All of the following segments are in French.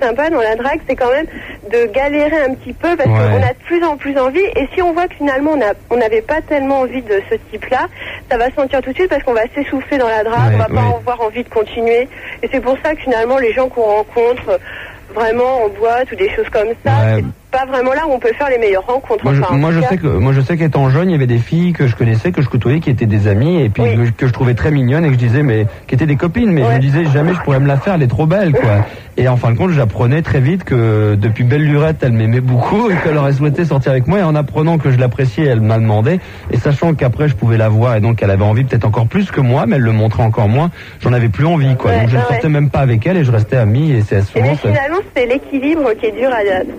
sympa dans la drague, c'est quand même de galérer un petit peu parce qu'on a de plus en plus envie. Et si on voit que finalement on n'avait pas tellement envie de ce type-là, ça va se sentir tout de suite parce qu'on va s'essouffler dans la drague, on va pas avoir envie de continuer. Et c'est pour ça que finalement les gens qu'on rencontre vraiment en boîte ou des choses comme ça, c'est pas vraiment là où on peut faire les meilleures rencontres. Moi je sais qu'étant jeune, il y avait des filles que je connaissais, que je côtoyais, qui étaient des amies et puis que je trouvais très mignonnes et que je disais qui étaient des copines, mais je me disais jamais je pourrais me la faire, elle est trop belle quoi. Et en fin de compte, j'apprenais très vite que depuis belle lurette, elle m'aimait beaucoup et qu'elle aurait souhaité sortir avec moi, et en apprenant que je l'appréciais, elle m'a demandé, et sachant qu'après je pouvais la voir et donc qu'elle avait envie peut-être encore plus que moi, mais elle le montrait encore moins, j'en avais plus envie quoi. Donc je ne sortais même pas avec elle et je restais ami, et c'est souvent finalement c'est l'équilibre qui est dur à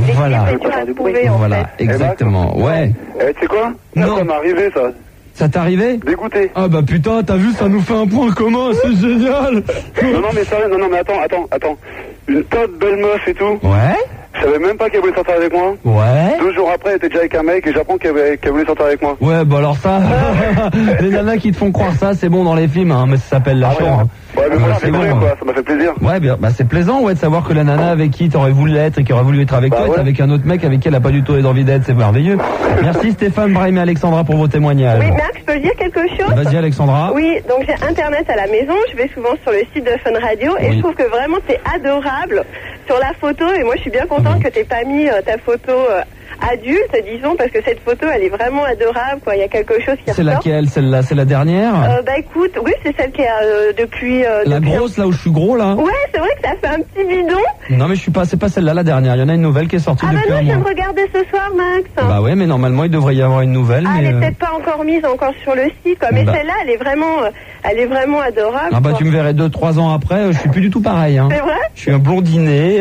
trouver. Voilà, exactement. Ouais. Tu sais quoi? Non. Ça m'est arrivé ça. Ça t'est arrivé? Dégoûté. Ah bah putain, t'as vu, ça nous fait un point commun, c'est génial. Non mais sérieux, non mais attends. Une top belle meuf et tout. Ouais. Je savais même pas qu'elle voulait sortir avec moi. Ouais. 2 jours après, elle était déjà avec un mec et j'apprends qu'elle voulait sortir avec moi. Ouais, bah alors ça, les nanas qui te font croire ça, c'est bon dans les films, hein, mais ça s'appelle la chambre. Ouais, mais voilà, c'est bon, quoi, ça m'a fait plaisir. Ouais, bah c'est plaisant, de savoir que la nana avec qui t'aurais voulu être et qui aurait voulu être avec toi, est avec un autre mec avec qui elle a pas du tout envie d'être, c'est merveilleux. Merci Stéphane, Brahim et Alexandra pour vos témoignages. Oui, Max, je peux dire quelque chose? Vas-y Alexandra. Oui, donc j'ai internet à la maison, je vais souvent sur le site de Fun Radio et je trouve que vraiment c'est adorable sur la photo, et moi je suis bien contente que t'aies pas mis ta photo adulte, disons, parce que cette photo elle est vraiment adorable quoi, il y a quelque chose qui ressort. C'est laquelle? Celle-là, c'est la dernière? Bah écoute, oui, c'est celle qui est depuis la grosse là où je suis gros là? Ouais, c'est vrai que ça fait un petit bidon. Non mais c'est pas celle-là la dernière, il y en a une nouvelle qui est sortie depuis un mois. Ah bah non, je viens de regarder ce soir Max. Bah ouais, mais normalement il devrait y avoir une nouvelle. Elle est peut-être pas encore mise sur le site quoi, mais celle-là elle est vraiment adorable. Ah bah tu me verrais 2-3 ans après, je suis plus du tout pareil hein. C'est vrai? Je suis un blondinet,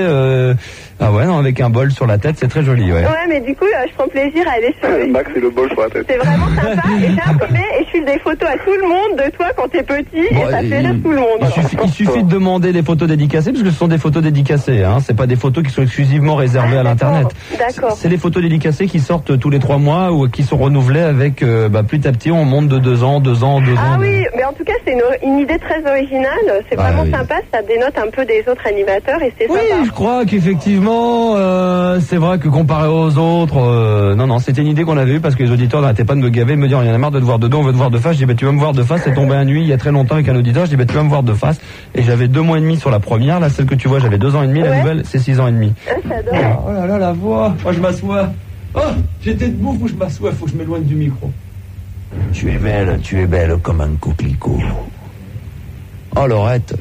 ah ouais, non, avec un bol sur la tête, c'est très joli, ouais. Ouais, mais du coup, je prends plaisir à aller sur le site. Max, c'est le bol sur la tête. C'est vraiment sympa, et j'ai imprimé et je file des photos à tout le monde de toi quand t'es petit, et ça fait rire tout le monde. Il suffit de demander des photos dédicacées, parce que ce sont des photos dédicacées, hein. C'est pas des photos qui sont exclusivement réservées à l'internet. D'accord. C'est les photos dédicacées qui sortent tous les 3 mois ou qui sont renouvelées avec, petit à petit, on monte de 2 ans. Ah oui, mais en tout cas, c'est une idée très originale, c'est vraiment sympa, ça dénote un peu des autres animateurs et c'est sympa. Oui, je crois qu'effectivement, c'est vrai que comparé aux autres, non, c'était une idée qu'on avait eue parce que les auditeurs n'arrêtaient pas de me gaver, de me dire, il y en a marre de te voir de dos, on veut te voir de face. Je dis, tu vas me voir de face, c'est tombé à nuit il y a très longtemps avec un auditeur, je dis, tu vas me voir de face. Et j'avais 2 mois et demi sur la première, là, celle que tu vois, j'avais 2 ans et demi, la nouvelle, c'est 6 ans et demi. J'adore. Oh là là, la voix. Moi, je m'assois. Oh, j'étais debout, faut que je m'assoie, faut que je m'éloigne du micro. Tu es belle comme un coquelicot. Oh, Laurette.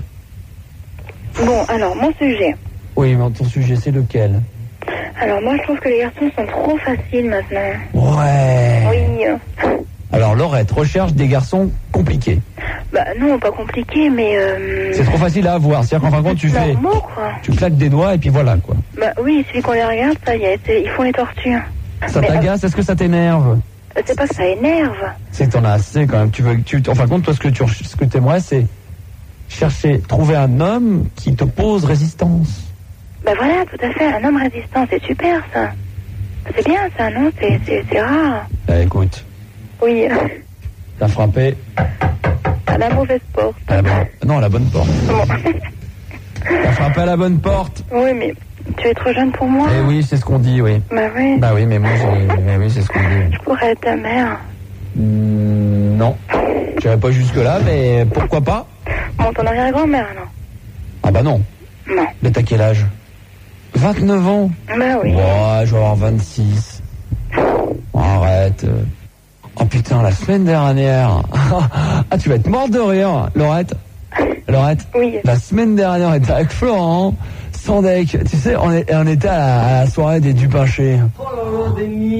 Bon, alors, mon sujet. Oui, mais ton sujet, c'est lequel? Alors, moi, je trouve que les garçons sont trop faciles maintenant. Ouais. Oui. Alors, Laurette recherche des garçons compliqués. Bah, non, pas compliqués, mais... C'est trop facile à avoir. C'est-à-dire qu'en fin de compte, tu claques des doigts et puis voilà, quoi. Bah, oui, celui qu'on les regarde, ça y est, ils font les tortues. Ça t'agace? Est-ce que ça t'énerve? C'est pas que ça énerve. C'est que t'en as assez, quand même. En fin de compte, toi, ce que t'aimerais, c'est trouver un homme qui te pose résistance. Bah voilà, tout à fait, un homme résistant, c'est super ça. C'est bien ça, non? C'est rare. Écoute. Oui. T'as frappé à la mauvaise porte. Non, à la bonne porte. Bon. T'as frappé à la bonne porte. Oui, mais tu es trop jeune pour moi. Eh oui, c'est ce qu'on dit, oui. Bah oui. Bah oui, mais moi, oui, c'est ce qu'on dit. Je pourrais être ta mère. Non. Je n'irai pas jusque-là, mais pourquoi pas? Bon, ton arrière-grand-mère, non? Ah bah non. Non. Mais t'as quel âge? 29 ans? Bah oui. Ouais, je vais avoir 26. Arrête. Oh putain, la semaine dernière. Ah, tu vas être morte de rire, Laurette. Oui. La semaine dernière, on était avec Florent, Sandek. Tu sais, on était à la soirée des Dupinchés. Oh là là,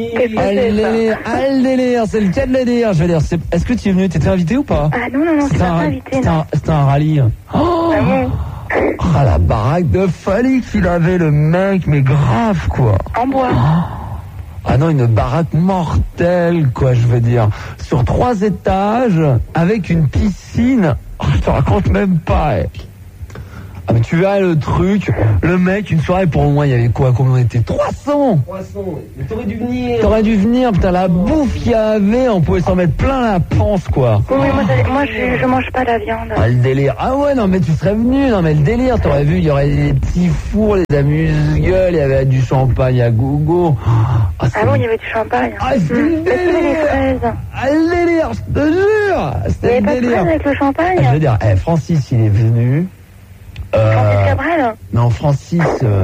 le délire, c'est le cas de le dire. Je veux dire, est-ce que tu es venu, t'étais invité ou pas? Ah non, je suis pas invité. C'était un rallye. Oh, la baraque de folie qu'il avait, le mec, mais grave, quoi. En bois. Ah non, une baraque mortelle, quoi, je veux dire. Sur 3 étages, avec une piscine. Oh, je te raconte même pas. Ah mais tu verrais le truc, le mec, une soirée pour moi, il y avait quoi? Combien on était? 300. Mais t'aurais dû venir. T'aurais dû venir, putain, la bouffe qu'il y avait, on pouvait s'en mettre plein la panse, quoi. Oui, moi je mange pas la viande. Ah, le délire. Ah ouais, non mais tu serais venu, non mais le délire, t'aurais vu, il y aurait des petits fours, des amuse-gueules, il y avait du champagne à gogo. Ah bon, il y avait du champagne. Ah, c'était le Est-ce qu'il y avait des fraises? Ah, le délire, je te jure. C'était Il n'y avait pas le de délire. fraises avec le champagne? Je veux dire, Francis, il est venu. Francis Cabrel? Non, Francis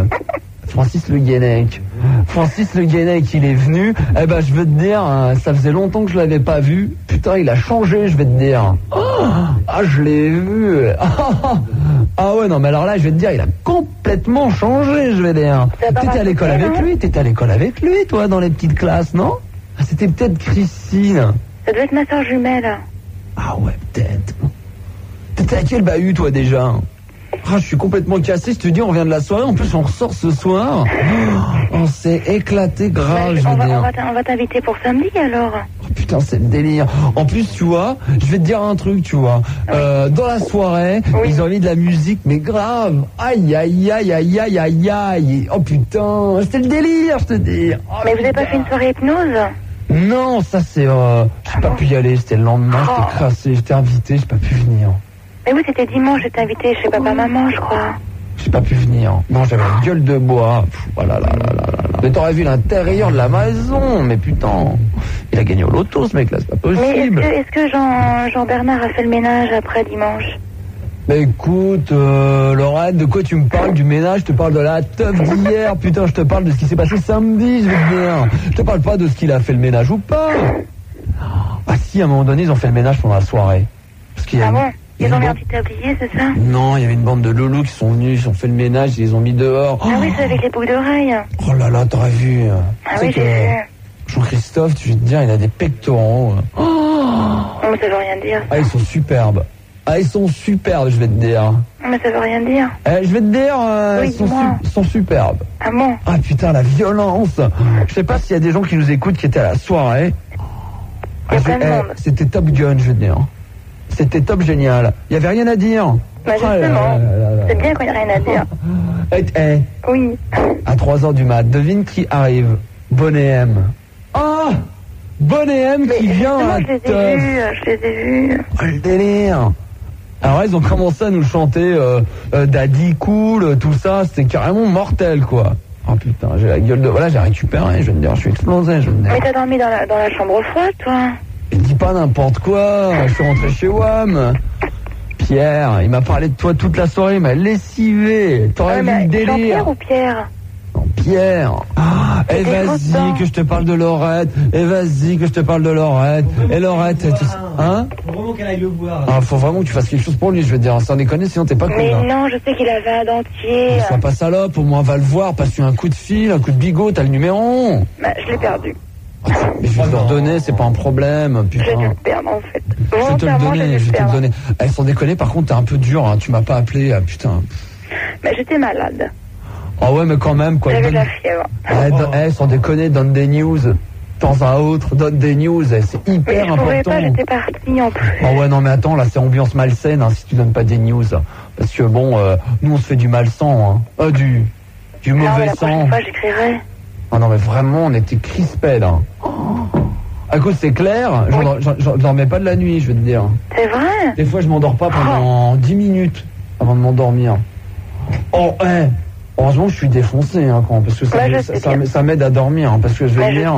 Le Guenec. Francis Le Guenec, il est venu. Eh ben, je veux te dire, ça faisait longtemps que je l'avais pas vu. Putain, il a changé, je vais te dire. Ah, je l'ai vu. Ah ouais, non, mais alors là, je vais te dire, il a complètement changé, je vais dire. T'étais à l'école avec lui, toi, dans les petites classes, non? Ah, c'était peut-être Christine. Ça doit être ma soeur jumelle. Ah ouais, peut-être. T'étais à quel bahut, toi, déjà? Ah, je suis complètement cassé, je te dis, on revient de la soirée, en plus on ressort ce soir. On s'est éclaté grave, je veux dire. On va t'inviter pour samedi alors. Oh, putain, c'est le délire. En plus, tu vois, je vais te dire un truc, tu vois. Dans la soirée, ils ont mis de la musique, mais grave. Aïe, aïe, aïe, aïe, aïe, aïe, aïe. Oh putain, c'était le délire, je te dis. Oh, mais vous n'avez pas fait une soirée hypnose? Non, ça c'est... j'ai pas pu y aller, c'était le lendemain, j'étais crassé, j'étais invité, j'ai pas pu venir. Mais oui, c'était dimanche, j'étais invité chez papa-maman, je crois. J'ai pas pu venir. Non, j'avais une gueule de bois. Voilà, là. Mais t'aurais vu l'intérieur de la maison. Mais putain, il a gagné au loto, ce mec-là, c'est pas possible. Mais est-ce que Jean-Bernard a fait le ménage après dimanche? Bah écoute, Laurette, de quoi tu me parles du ménage? Je te parle de la teuf d'hier. Putain, je te parle de ce qui s'est passé samedi, je veux te dire. Je te parle pas de ce qu'il a fait le ménage ou pas. Ah si, à un moment donné, ils ont fait le ménage pendant la soirée. Parce qu'il y a bon? Ils ont mis un petit tablier, c'est ça? Non, il y avait une bande de loulous qui sont venus, ils ont fait le ménage, ils les ont mis dehors. Ah oui, c'est avec les boucles d'oreilles. Oh là là, t'aurais vu. Ah oui, j'ai vu. Jean-Christophe, tu veux te dire, il a des pectoraux. Mais ça veut rien dire. Ah, ils sont superbes. Ah, ils sont superbes, je vais te dire. Mais ça veut rien dire. Je vais te dire, ils sont superbes. Ah bon? Ah putain, la violence. Je sais pas s'il y a des gens qui nous écoutent qui étaient à la soirée. C'était Top Gun, je veux te dire. C'était top génial. Il n'y avait rien à dire. Bah justement, c'est bien qu'il n'y a rien à dire. Oui. À 3h du mat, devine qui arrive. Bonnet M. Ah, Bonnet M qui vient à je les ai vus. Oh, le délire. Alors ils ont commencé à nous chanter Daddy Cool, tout ça. C'était carrément mortel, quoi. Oh putain, j'ai la gueule de... Voilà, j'ai récupéré, je vais te dire, je suis explosé, je vais te dire. Mais t'as dormi dans la chambre froide, toi? Il dit pas n'importe quoi, je suis rentré chez WAM. Pierre, il m'a parlé de toi toute la soirée, il m'a lessivé. T'aurais vu le délire. Jean-Pierre ou Pierre? Non, Pierre. Et vas-y que je te parle de Laurette. Et vas-y que je te parle de Laurette. Et Laurette, hein? Faut vraiment qu'elle aille le voir. Ah, faut vraiment que tu fasses quelque chose pour lui, je veux dire. Sans déconner, sinon t'es pas cool. Mais non, je sais qu'il avait un dentier. Sois pas salope, au moins va le voir, passe-lui un coup de fil, un coup de bigot, t'as le numéro. Bah, je l'ai perdu. Mais je vais te le redonner, c'est pas un problème, putain. J'ai dû le perdre, en fait. Je vais te le donner. Sans déconner, par contre, t'es un peu dur, hein. Tu m'as pas appelé, putain. Mais j'étais malade. Ah ouais, mais quand même, quoi. J'avais de la fièvre. Sans déconner, donne des news. De temps à autre, donne des news. C'est hyper important. Mais je pouvais pas, j'étais partie en plus. Ah ouais, non, mais attends, là, c'est ambiance malsaine, hein, si tu donnes pas des news. Parce que bon, nous, on se fait du malsang, hein. Du mauvais sang. La prochaine fois, j'écrirai. Ah non, mais vraiment, on était crispés, là. À cause, c'est clair, je dormais pas de la nuit, je vais te dire. C'est vrai? Des fois, je m'endors pas pendant 10 minutes avant de m'endormir. Heureusement, je suis défoncé, hein, parce que ça m'aide à dormir, hein, parce que je vais dire...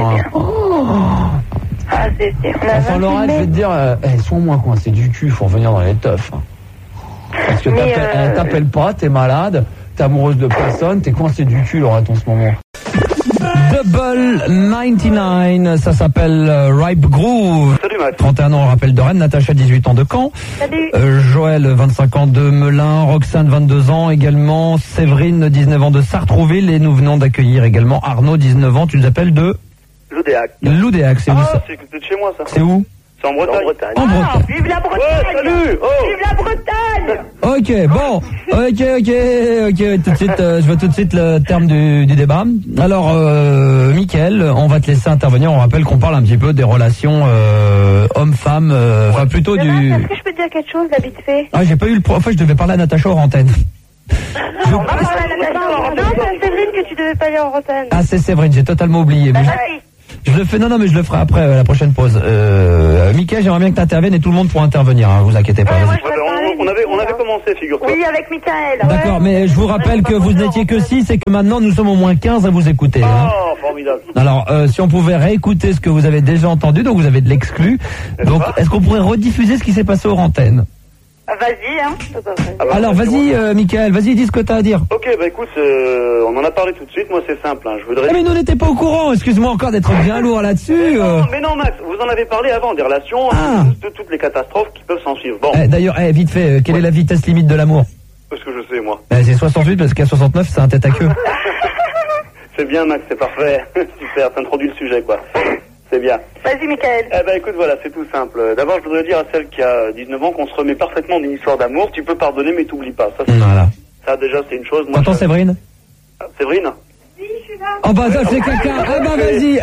Enfin, Laura, je vais te dire, sois-moi coincé du cul, faut revenir dans les teufs. Hein. Parce que t'appelles pas, t'es malade, t'es amoureuse de personne, t'es coincé du cul, Laura, en ce moment. Double 99, ça s'appelle Ripe Groove. Salut Matt. 31 ans, on rappelle de Rennes, Natacha 18 ans de Caen. Salut. Joël 25 ans de Melun, Roxane 22 ans également, Séverine 19 ans de Sartrouville et nous venons d'accueillir également Arnaud 19 ans, tu nous appelles de Loudéac, c'est où ça? C'est de chez moi ça. C'est où? C'est en Bretagne. En Bretagne. Vive la Bretagne! Ouais, salut. Vive la Bretagne! Ok, bon, ok, tout de suite, je veux tout de suite le terme du débat. Alors, Mickaël, on va te laisser intervenir, on rappelle qu'on parle un petit peu des relations hommes-femmes, enfin plutôt Est-ce que je peux te dire quelque chose, là, vite fait? Ah, j'ai pas eu enfin, je devais parler à Natacha hors antenne. Non, c'est Séverine que tu devais pas aller en antenne. Ah, c'est Séverine, j'ai totalement oublié. Mais je le fais, non, mais je le ferai après la prochaine pause. Mickaël, j'aimerais bien que tu interviennes et tout le monde pourra intervenir, hein, vous inquiétez pas. On avait commencé, figure-toi. Oui, avec Mickaël. D'accord, mais je vous rappelle que vous n'étiez que 6 et que maintenant nous sommes au moins 15 à vous écouter. Hein. Oh, formidable. Alors, si on pouvait réécouter ce que vous avez déjà entendu, donc vous avez de l'exclu. Donc, est-ce qu'on pourrait rediffuser ce qui s'est passé aux antennes? Vas-y, hein. Alors, vas-y, Mickaël, vas-y, dis ce que t'as à dire. Ok, bah écoute, on en a parlé tout de suite. Moi, c'est simple. Hein. Je voudrais. Ah, mais nous n'étions pas au courant. Excuse-moi encore d'être bien lourd là-dessus. Mais non, Max, vous en avez parlé avant des relations, de toutes les catastrophes qui peuvent s'en suivre. Bon. D'ailleurs, vite fait, quelle est la vitesse limite de l'amour? Parce que je sais, moi. C'est 68 parce qu'à 69, c'est un tête à queue. C'est bien, Max, c'est parfait. Super, t'introduis le sujet, quoi. C'est bien. Vas-y, Mickaël. Eh ben, écoute, voilà, c'est tout simple. D'abord, je voudrais dire à celle qui a 19 ans qu'on se remet parfaitement d'une histoire d'amour. Tu peux pardonner, mais t'oublies pas. Ça, voilà. Ça, déjà, c'est une chose. Moi, T'entends, Séverine? Séverine? Oui, je suis là. Oh, bah, ça, c'est caca. Ah, bah, vas-y.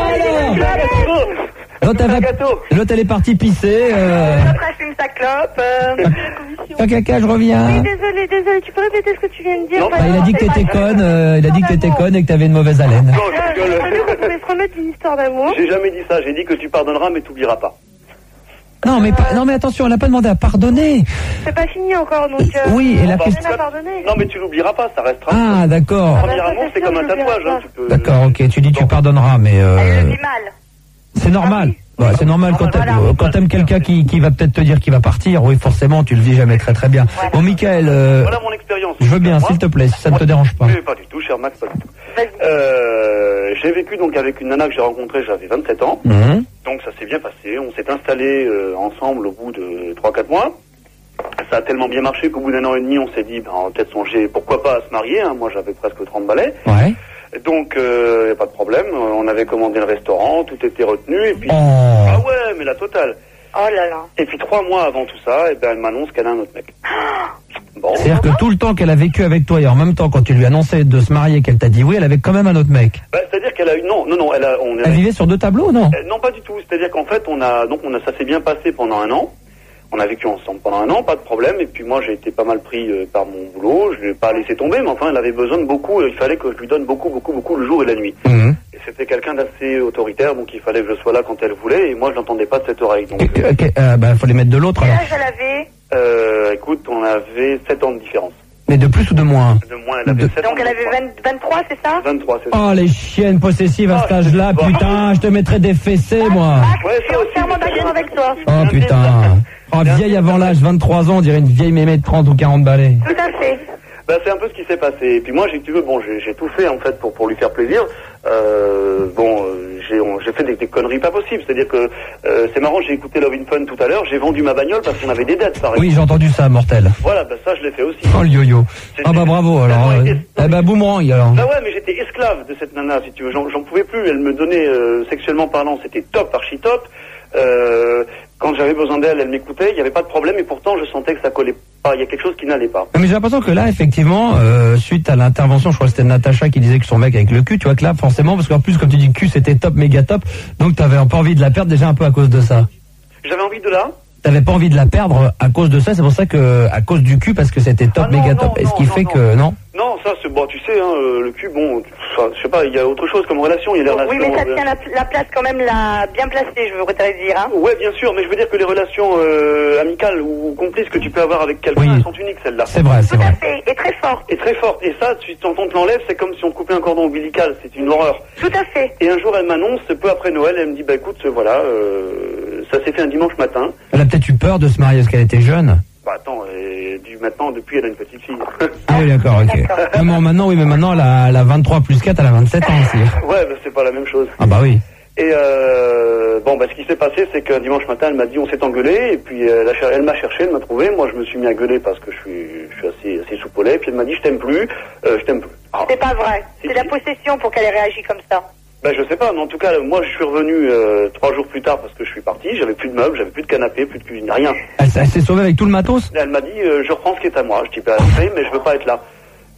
Alors. L'autre, elle est partie pisser. L'autre, elle fume sa clope. Caca, je reviens. Oui, désolé, tu peux répéter ce que tu viens de dire? Non, il a dit que t'étais conne, et que t'avais une mauvaise haleine. Non, je rigole. On pouvait se remettre une histoire d'amour. J'ai jamais dit ça, j'ai dit que tu pardonneras, mais t'oublieras pas. Non, mais attention, elle n'a pas demandé à pardonner. C'est pas fini encore, donc. Oui, et la question. Rien à pardonner. Non, mais tu l'oublieras pas, ça restera. Ah, d'accord. Le premier amour, c'est comme un tatouage, hein, tu peux. D'accord, ok, tu dis tu pardonneras, mais. Elle le dit mal. C'est normal. Ouais, c'est normal quand t'aimes quelqu'un qui va peut-être te dire qu'il va partir. Oui, forcément, tu le vis jamais très très bien. Ouais. Bon, Mickaël, voilà mon expérience. je veux bien, s'il te plaît, si ça ne te dérange pas. Mais pas du tout, cher Max, pas du tout. J'ai vécu donc avec une nana que j'ai rencontrée, j'avais 27 ans. Mhm. Donc ça s'est bien passé. On s'est installés ensemble au bout de 3-4 mois. Ça a tellement bien marché qu'au bout d'1 an et demi, on s'est dit, on va peut-être songer, pourquoi pas à se marier. Hein. Moi, j'avais presque 30 balais. Ouais. Donc, y a pas de problème. On avait commandé le restaurant, tout était retenu. Et puis, Oh. ah ouais, mais la totale. Oh là là. Et puis 3 mois avant tout ça, elle m'annonce qu'elle a un autre mec. Bon. C'est-à-dire que tout le temps qu'elle a vécu avec toi et en même temps quand tu lui annonçais de se marier, qu'elle t'a dit oui, elle avait quand même un autre mec. Bah, c'est-à-dire qu'elle a eu non, Elle vivait sur 2 tableaux, non? Non, pas du tout. C'est-à-dire qu'en fait, ça s'est bien passé pendant 1 an. On a vécu ensemble pendant 1 an, pas de problème. Et puis moi, j'ai été pas mal pris par mon boulot. Je l'ai pas laissé tomber, mais enfin, elle avait besoin de beaucoup. Il fallait que je lui donne beaucoup le jour et la nuit. Mhm. Et c'était quelqu'un d'assez autoritaire, donc il fallait que je sois là quand elle voulait. Et moi, je n'entendais pas de cette oreille. Donc, faut les mettre de l'autre Quel alors. âge elle avait? écoute, on avait 7 ans de différence. Mais de plus ou de moins? De moins, elle avait 7 ans. Donc elle avait 23, c'est ça? 23, c'est ça. Oh, les chiennes possessives à cet âge-là, putain, je te mettrais des fessées, moi. Ouais, Je suis entièrement d'accord avec toi. Oh, putain. Oh, vieille avant l'âge, 23 ans, on dirait une vieille mémé de 30 ou 40 balais. Tout à fait. Bah, c'est un peu ce qui s'est passé. Et puis moi, j'ai tout fait en fait pour lui faire plaisir. J'ai fait des conneries pas possibles. C'est-à-dire que c'est marrant, j'ai écouté Love in Fun tout à l'heure. J'ai vendu ma bagnole parce qu'on avait des dettes, par exemple. Oui, j'ai entendu ça, mortel. Voilà, bah ça, je l'ai fait aussi. Oh, le yo-yo. Ah bah bravo, alors. Boomerang, alors. Bah ouais, mais j'étais esclave de cette nana, si tu veux. J'en pouvais plus. Elle me donnait, sexuellement parlant, c'était top, archi top. Quand j'avais besoin d'elle, elle m'écoutait, il n'y avait pas de problème, et pourtant je sentais que ça collait pas, il y a quelque chose qui n'allait pas. Mais j'ai l'impression que là, effectivement, suite à l'intervention, je crois que c'était Natacha qui disait que son mec avec le cul, tu vois que là, forcément, parce qu'en plus, comme tu dis, le cul c'était top, méga top, donc t'avais pas envie de la perdre déjà un peu à cause de ça. J'avais envie de là. T'avais pas envie de la perdre à cause de ça, c'est pour ça que, à cause du cul, parce que c'était top, méga top. Et ce qui fait que, non? Non, ça c'est bon, tu sais, hein, le cul, bon, je sais pas, il y a autre chose comme relation, il y a les relations. Oui, mais ça tient la place quand même, bien placée, je voudrais dire. Hein. Ouais, bien sûr, mais je veux dire que les relations amicales ou complices que tu peux avoir avec quelqu'un, elles sont uniques, celles-là. C'est vrai, c'est vrai. Tout à fait, et très forte. Et très forte. Et ça, quand on te l'enlève, c'est comme si on coupait un cordon ombilical, c'est une horreur. Tout à fait. Et un jour, elle m'annonce, peu après Noël, elle me dit, bah écoute, voilà, ça s'est fait un dimanche matin. Elle a peut-être eu peur de se marier parce qu'elle était jeune. Bah attends, maintenant, depuis, elle a une petite fille. Ah oui, d'accord, ok. Maintenant, elle a 23 plus 4, elle a 27 ans aussi. Ouais, bah c'est pas la même chose. Ah bah oui. Et ce qui s'est passé, c'est qu'un dimanche matin, elle m'a dit, on s'est engueulé, et puis elle m'a cherché, elle m'a trouvé. Moi, je me suis mis à gueuler parce que je suis assez sous polais, puis elle m'a dit, je t'aime plus. Ah. C'est pas vrai. C'est la possession pour qu'elle ait réagi comme ça. Ben je sais pas, mais en tout cas, moi je suis revenu 3 jours plus tard parce que je suis parti, j'avais plus de meubles, j'avais plus de canapé, plus de cuisine, rien. Elle s'est sauvée avec tout le matos? Elle m'a dit, je reprends ce qui est à moi. Je dis, ben, mais je veux pas être là.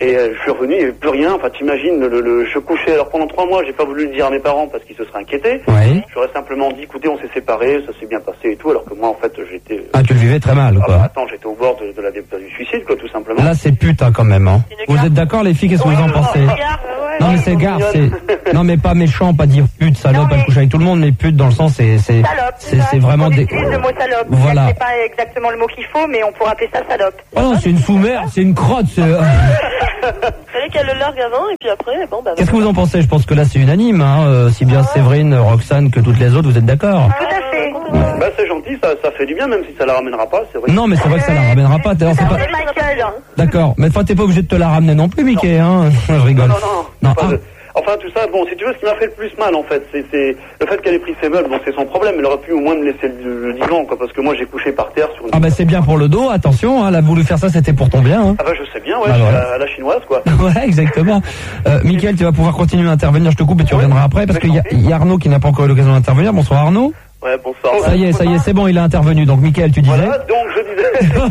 Et je suis revenu, il n'y avait plus rien. Enfin, t'imagines, je couchais. Alors pendant 3 mois, j'ai pas voulu le dire à mes parents parce qu'ils se seraient inquiétés. Oui. J'aurais simplement dit, écoutez, on s'est séparés, ça s'est bien passé et tout. Alors que moi, en fait, j'étais. Ah, tu le vivais très mal, quoi. Attends, j'étais au bord du suicide, quoi, tout simplement. Là, c'est pute, hein, quand même. Hein. Vous êtes d'accord, les filles? Qu'est-ce que vous en pensez? Non, mais c'est gare, non, mais pas méchant, pas dire pute, salope, pas coucher avec tout le monde, mais pute dans le sens, c'est vraiment des. On utilise le mot salope. Voilà. C'est pas exactement le mot qu'il faut, mais on pourrait appeler ça salope. Oh non, c'est une sous-mère, c'est une crotte. Fallait qu'elle le largue avant, et puis après, bon, bah. Qu'est-ce que vous en pensez? Je pense que là, c'est unanime, hein. Si bien Séverine, Roxane que toutes les autres, vous êtes d'accord? Tout à fait. Bah, c'est gentil, ça fait du bien, même si ça la ramènera pas, c'est vrai. Non, mais c'est vrai que ça la ramènera pas. D'ailleurs, c'est pas. Michael. D'accord. Mais enfin, t'es pas obligé de te la ramener non plus, Mickey, hein. Je rigole. Non. Enfin, tout ça, bon, si tu veux, ce qui m'a fait le plus mal, en fait, c'est le fait qu'elle ait pris ses meubles, bon, c'est son problème, elle aurait pu au moins me laisser le divan, quoi, parce que moi, j'ai couché par terre sur une... Ah, bah, c'est bien pour le dos, attention, hein, elle a voulu faire ça, c'était pour ton bien, hein. Ah, bah, je sais bien, ouais, Ah, ouais. à la chinoise, quoi. Ouais, exactement. Mickaël, tu vas pouvoir continuer à intervenir, je te coupe et tu reviendras après, parce qu'il y a Arnaud qui n'a pas encore eu l'occasion d'intervenir. Bonsoir, Arnaud. Ouais, bonsoir. Ça y est, c'est bon, il a intervenu. Donc, Mickaël, tu disais. Voilà, donc, je disais.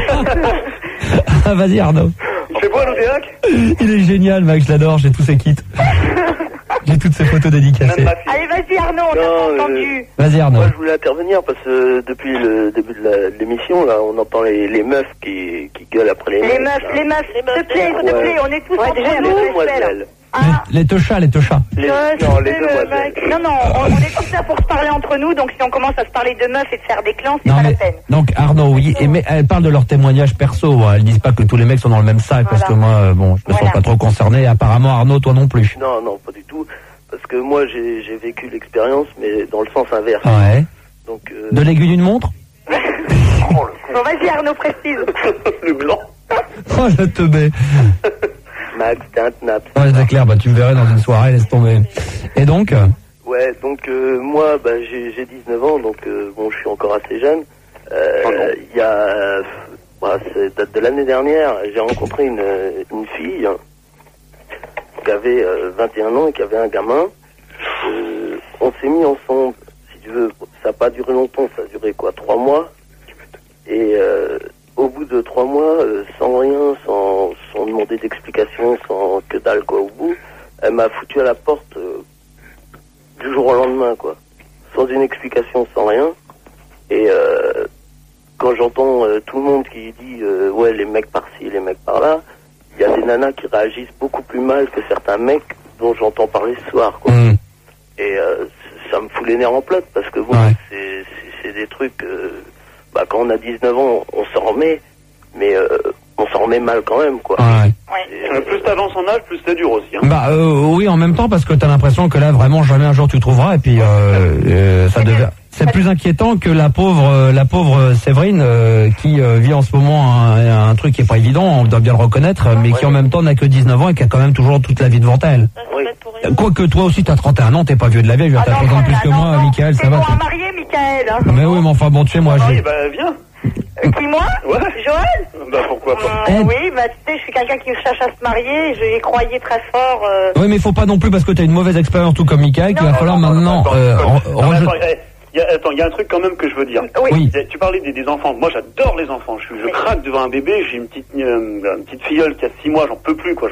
Ah, vas-y, Arnaud. Il fait beau à l'Odéac? Il est génial, Max, je l'adore, j'ai tous ses kits. J'ai toutes ses photos dédicacées. Allez, vas-y, Arnaud, on t'a entendu. Vas-y, Arnaud. Moi, je voulais intervenir parce que depuis le début de l'émission, là, on entend les meufs qui gueulent après les mecs. Les meufs, s'il te plaît, on est tous entre nous. Mademoiselle. Les teuchas. Non, les demoiselles. Non, on est tous là pour se parler entre nous, donc si on commence à se parler de meufs et de faire des clans, c'est Non, pas mais, la peine. donc, Arnaud, oui, mais elles parlent de leur témoignage perso, hein. Elles disent pas que tous les mecs sont dans le même sac, parce que moi, bon, je me sens pas trop concerné. Apparemment, Arnaud, toi non plus. Non, pas du tout. Parce que moi, j'ai vécu l'expérience, mais dans le sens inverse. Ouais. Donc, de l'aiguille d'une montre? Bon, vas-y, Arnaud, précise. Le blanc. Oh, le teubé. Max, t'es intenable. Ouais, c'est clair, bah, tu me verrais dans une soirée, laisse tomber. Et donc? Ouais, donc, moi, bah, j'ai 19 ans, donc, bon, je suis encore assez jeune. Il y a, c'est date de l'année dernière, j'ai rencontré une fille, qui avait 21 ans et qui avait un gamin. On s'est mis ensemble, si tu veux, ça n'a pas duré longtemps, ça a duré 3 mois. Et au bout de 3 mois, sans rien, sans demander d'explication, sans que dalle quoi au bout, elle m'a foutu à la porte du jour au lendemain, quoi. Sans une explication, sans rien. Et quand j'entends tout le monde qui dit ouais, les mecs par-ci, les mecs par-là, il y a des nanas qui réagissent beaucoup plus mal que certains mecs dont j'entends parler ce soir, quoi. Et ça me fout les nerfs en plate parce que bon, c'est des trucs. Quand on a 19 ans, on s'en remet, mais on s'en remet mal quand même, quoi. Plus t'avances en âge, plus c'est dur aussi. Hein. Bah oui, en même temps, parce que t'as l'impression que là, vraiment, jamais un jour tu trouveras, et puis ça devient. C'est plus inquiétant que la pauvre Séverine qui vit en ce moment un truc qui est pas évident, on doit bien le reconnaître, mais qui en même temps n'a que 19 ans et qui a quand même toujours toute la vie devant elle. Quoique toi aussi t'as 31 ans, t'es pas vieux de la vieille, t'as 30 ans de plus que moi, Mickaël, ça va. C'est pour un marié, Mickaël. Hein. Mais oui, mais enfin bon, tu sais, moi j'ai... Bah viens. Qui, moi? Ouais. Joël? Bah pourquoi pas. Oui, bah tu sais, je suis quelqu'un qui cherche à se marier, je y croyais très fort. Oui, mais il faut pas non plus, parce que t'as une mauvaise expérience tout comme Mickaël, qu'il va falloir maintenant... Attends, il y a un truc quand même que je veux dire. Oui. Tu parlais des enfants. Moi, j'adore les enfants. Je craque devant un bébé. J'ai une petite filleule qui a 6 mois. J'en peux plus, quoi.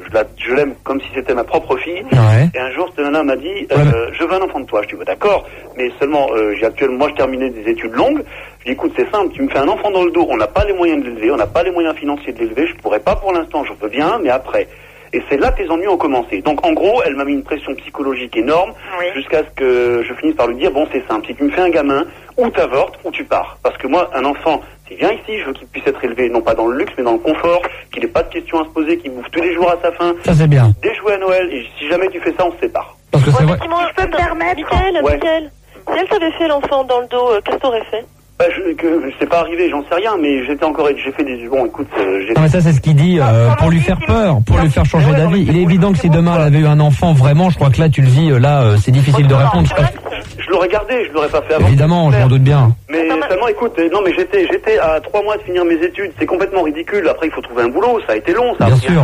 Je l'aime comme si c'était ma propre fille. Ouais. Et un jour, cette nana m'a dit, je veux un enfant de toi. Je dis, d'accord. Mais seulement, moi, je terminais des études longues. Je dis, écoute, c'est simple. Tu me fais un enfant dans le dos. On n'a pas les moyens de l'élever. On n'a pas les moyens financiers de l'élever. Je pourrais pas pour l'instant. Je veux bien, mais après. Et c'est là que les ennuis ont commencé. Donc en gros, elle m'a mis une pression psychologique énorme jusqu'à ce que je finisse par lui dire, bon, c'est simple, si tu me fais un gamin, ou t'avortes ou tu pars. Parce que moi, un enfant, s'il vient ici, je veux qu'il puisse être élevé, non pas dans le luxe, mais dans le confort, qu'il n'ait pas de questions à se poser, qu'il bouffe tous les jours à sa faim. Ça c'est bien. Des jouets à Noël, et si jamais tu fais ça, on se sépare. Parce que c'est vrai. Je peux me permettre, Mickaël, si elle t'avait fait l'enfant dans le dos, qu'est-ce que t'aurais fait? C'est pas arrivé, j'en sais rien, mais j'ai fait des... Bon, écoute... Non, mais ça, c'est ce qu'il dit pour lui faire peur, pour lui faire changer d'avis. Il est évident que si demain elle avait eu un enfant, vraiment, je crois que là, tu le dis, c'est difficile de répondre. Je l'aurais gardé, je l'aurais pas fait avant. Évidemment, je m'en doute bien. Mais seulement, écoute, non, mais j'étais à 3 mois de finir mes études, c'est complètement ridicule. Après, il faut trouver un boulot, ça a été long, ça. Bien sûr.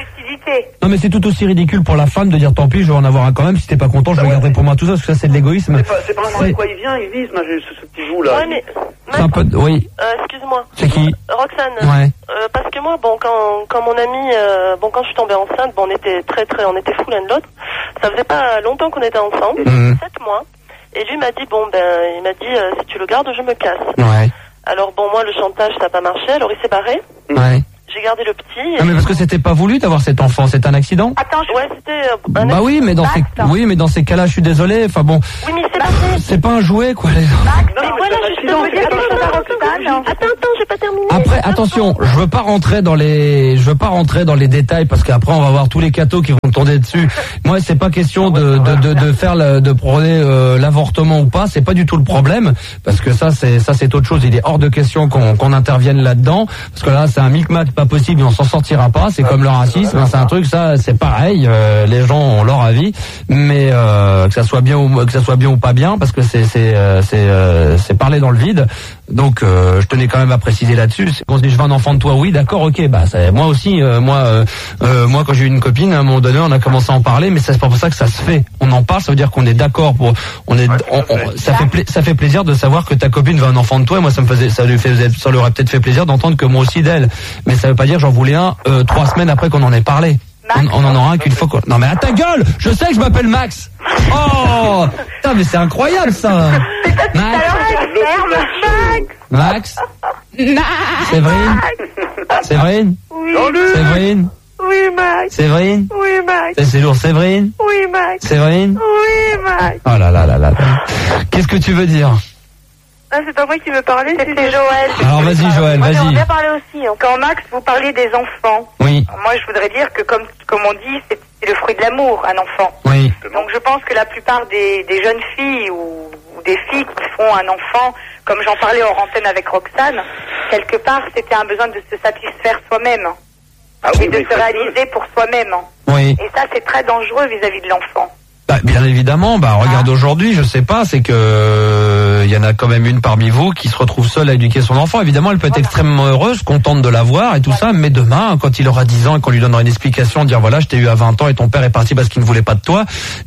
Non, mais c'est tout aussi ridicule pour la femme de dire tant pis, je vais en avoir un quand même, si t'es pas content, je le garderai pour moi, tout ça, parce que ça, c'est de l'égoïsme. C'est pas vraiment avec quoi il vient, il vise, ce petit bout là. Ouais, mais C'est un peu... Oui. Excuse-moi. C'est qui? Roxane. Ouais. Parce que moi, bon, quand mon ami, quand je suis tombée enceinte, bon, on était on était fous l'un de l'autre. Ça faisait pas longtemps qu'on était ensemble, 7 mois. Et lui m'a dit, il m'a dit, si tu le gardes, je me casse. Ouais. Alors bon, moi, le chantage, ça n'a pas marché, alors il s'est barré. Ouais. J'ai gardé le petit. Non, mais parce que c'était pas voulu d'avoir cet enfant, c'est un accident? Attends, ouais, c'était un bah oui, mais dans ces cas-là, je suis désolé. Enfin bon. Oui, mais c'est barré. C'est pas un jouet, quoi. Mais voilà, justement, attends, j'ai pas terminé. Après, attention, je veux pas rentrer dans les détails parce qu'après on va voir tous les cathos qui vont tomber dessus. Moi, c'est pas question de prôner l'avortement ou pas, c'est pas du tout le problème parce que ça c'est autre chose. Il est hors de question qu'on intervienne là-dedans parce que là c'est un micmac pas possible, on s'en sortira pas. C'est comme le racisme, c'est un truc, ça c'est pareil. Les gens ont leur avis, mais que ça soit bien ou pas bien, parce que c'est parler dans le vide. Donc je tenais quand même à préciser là-dessus. Quand on se dit je veux un enfant de toi, oui, d'accord, ok, bah moi aussi, moi quand j'ai eu une copine, à un moment donné, on a commencé à en parler, mais c'est pas pour ça que ça se fait. On en parle, ça veut dire qu'on est d'accord ça fait plaisir de savoir que ta copine veut un enfant de toi. Et moi, ça lui aurait peut-être fait plaisir d'entendre que moi aussi d'elle. Mais ça veut pas dire que j'en voulais un 3 semaines après qu'on en ait parlé. On en aura un qu'une fois. Non mais à ta gueule, je sais que je m'appelle Max. Oh, putain, mais c'est incroyable ça. Max. Séverine. Oui. Séverine. Oui, Max. Séverine. Oui, Max. C'est lourd, Séverine. Oui, Max. Séverine. Oui, Max. Oh là là là là. Qu'est-ce que tu veux dire? Ah, c'est pas moi qui veux parler, c'était Joël. Alors vas-y Joël, vas-y. On va parler aussi. Quand Max, vous parliez des enfants. Oui. Moi, je voudrais dire que comme on dit, c'est le fruit de l'amour, un enfant. Oui. Donc je pense que la plupart des jeunes filles ou des filles qui font un enfant, comme j'en parlais hors antenne avec Roxane, quelque part, c'était un besoin de se satisfaire soi-même. Et de se réaliser pour soi-même. Oui. Et ça, c'est très dangereux vis-à-vis de l'enfant. Bah, bien évidemment, regarde aujourd'hui, je sais pas, c'est que il y en a quand même une parmi vous qui se retrouve seule à éduquer son enfant. Évidemment, elle peut être extrêmement heureuse, contente de l'avoir et tout ça, mais demain, quand il aura 10 ans et qu'on lui donnera une explication, dire voilà, je t'ai eu à 20 ans et ton père est parti parce qu'il ne voulait pas de toi,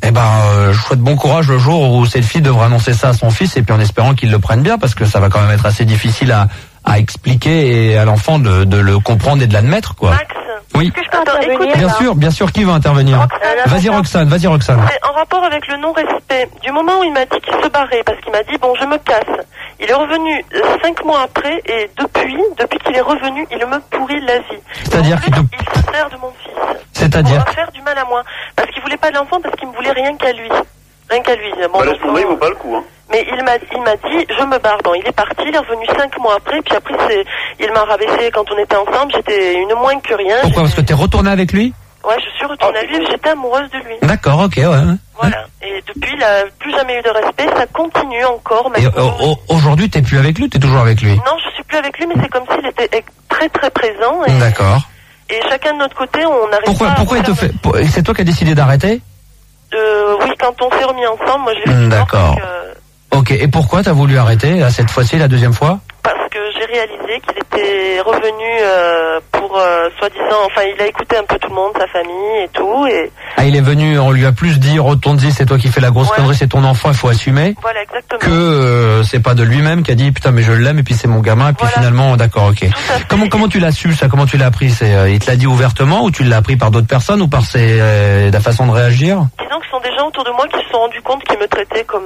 je souhaite bon courage le jour où cette fille devra annoncer ça à son fils, et puis en espérant qu'il le prenne bien, parce que ça va quand même être assez difficile à expliquer et à l'enfant de le comprendre et de l'admettre, quoi. Max. Oui. Que je peux intervenir, bien sûr, qui va intervenir? Vas-y Roxane. C'est en rapport avec le non-respect. Du moment où il m'a dit qu'il se barrait, parce qu'il m'a dit bon, je me casse. Il est revenu 5 mois après, et depuis qu'il est revenu, il me pourrit la vie. C'est-à-dire qu'il se sert de mon fils. C'est-à-dire pour faire du mal à moi, parce qu'il voulait pas de l'enfant, parce qu'il me voulait rien qu'à lui. Bon, laisse tomber, il vaut pas le coup, hein. Mais il m'a dit, je me barre. Bon, il est parti, il est revenu 5 mois après, puis après il m'a rabaissé quand on était ensemble, j'étais une moins que rien. Pourquoi? Parce que t'es retournée avec lui? Ouais, je suis retournée à lui, j'étais amoureuse de lui. D'accord, ok, ouais. Voilà. Et depuis, il a plus jamais eu de respect, ça continue encore. Et aujourd'hui, t'es plus avec lui ou t'es toujours avec lui? Non, je suis plus avec lui, mais c'est comme s'il était très très présent. D'accord. Et chacun de notre côté, on n'arrive pas. Pourquoi il te fait? C'est toi qui as décidé d'arrêter? Oui, quand on s'est remis ensemble, moi je l'ai fait. D'accord. Ok, et pourquoi t'as voulu arrêter cette fois-ci, la deuxième fois? Parce que j'ai réalisé qu'il était revenu pour soi-disant, enfin il a écouté un peu tout le monde, sa famille et tout. Ah, il est venu, on lui a plus dit, retourne-y, c'est toi qui fais la grosse connerie, c'est ton enfant, il faut assumer. Voilà, exactement. Que c'est pas de lui-même qui a dit putain mais je l'aime et puis c'est mon gamin, et puis finalement d'accord, ok. Comment tu l'as su ça? Comment tu l'as appris? Il te l'a dit ouvertement ou tu l'as appris par d'autres personnes ou par la façon de réagir? Disons que ce sont des gens autour de moi qui se sont rendus compte qu'ils me traitaient comme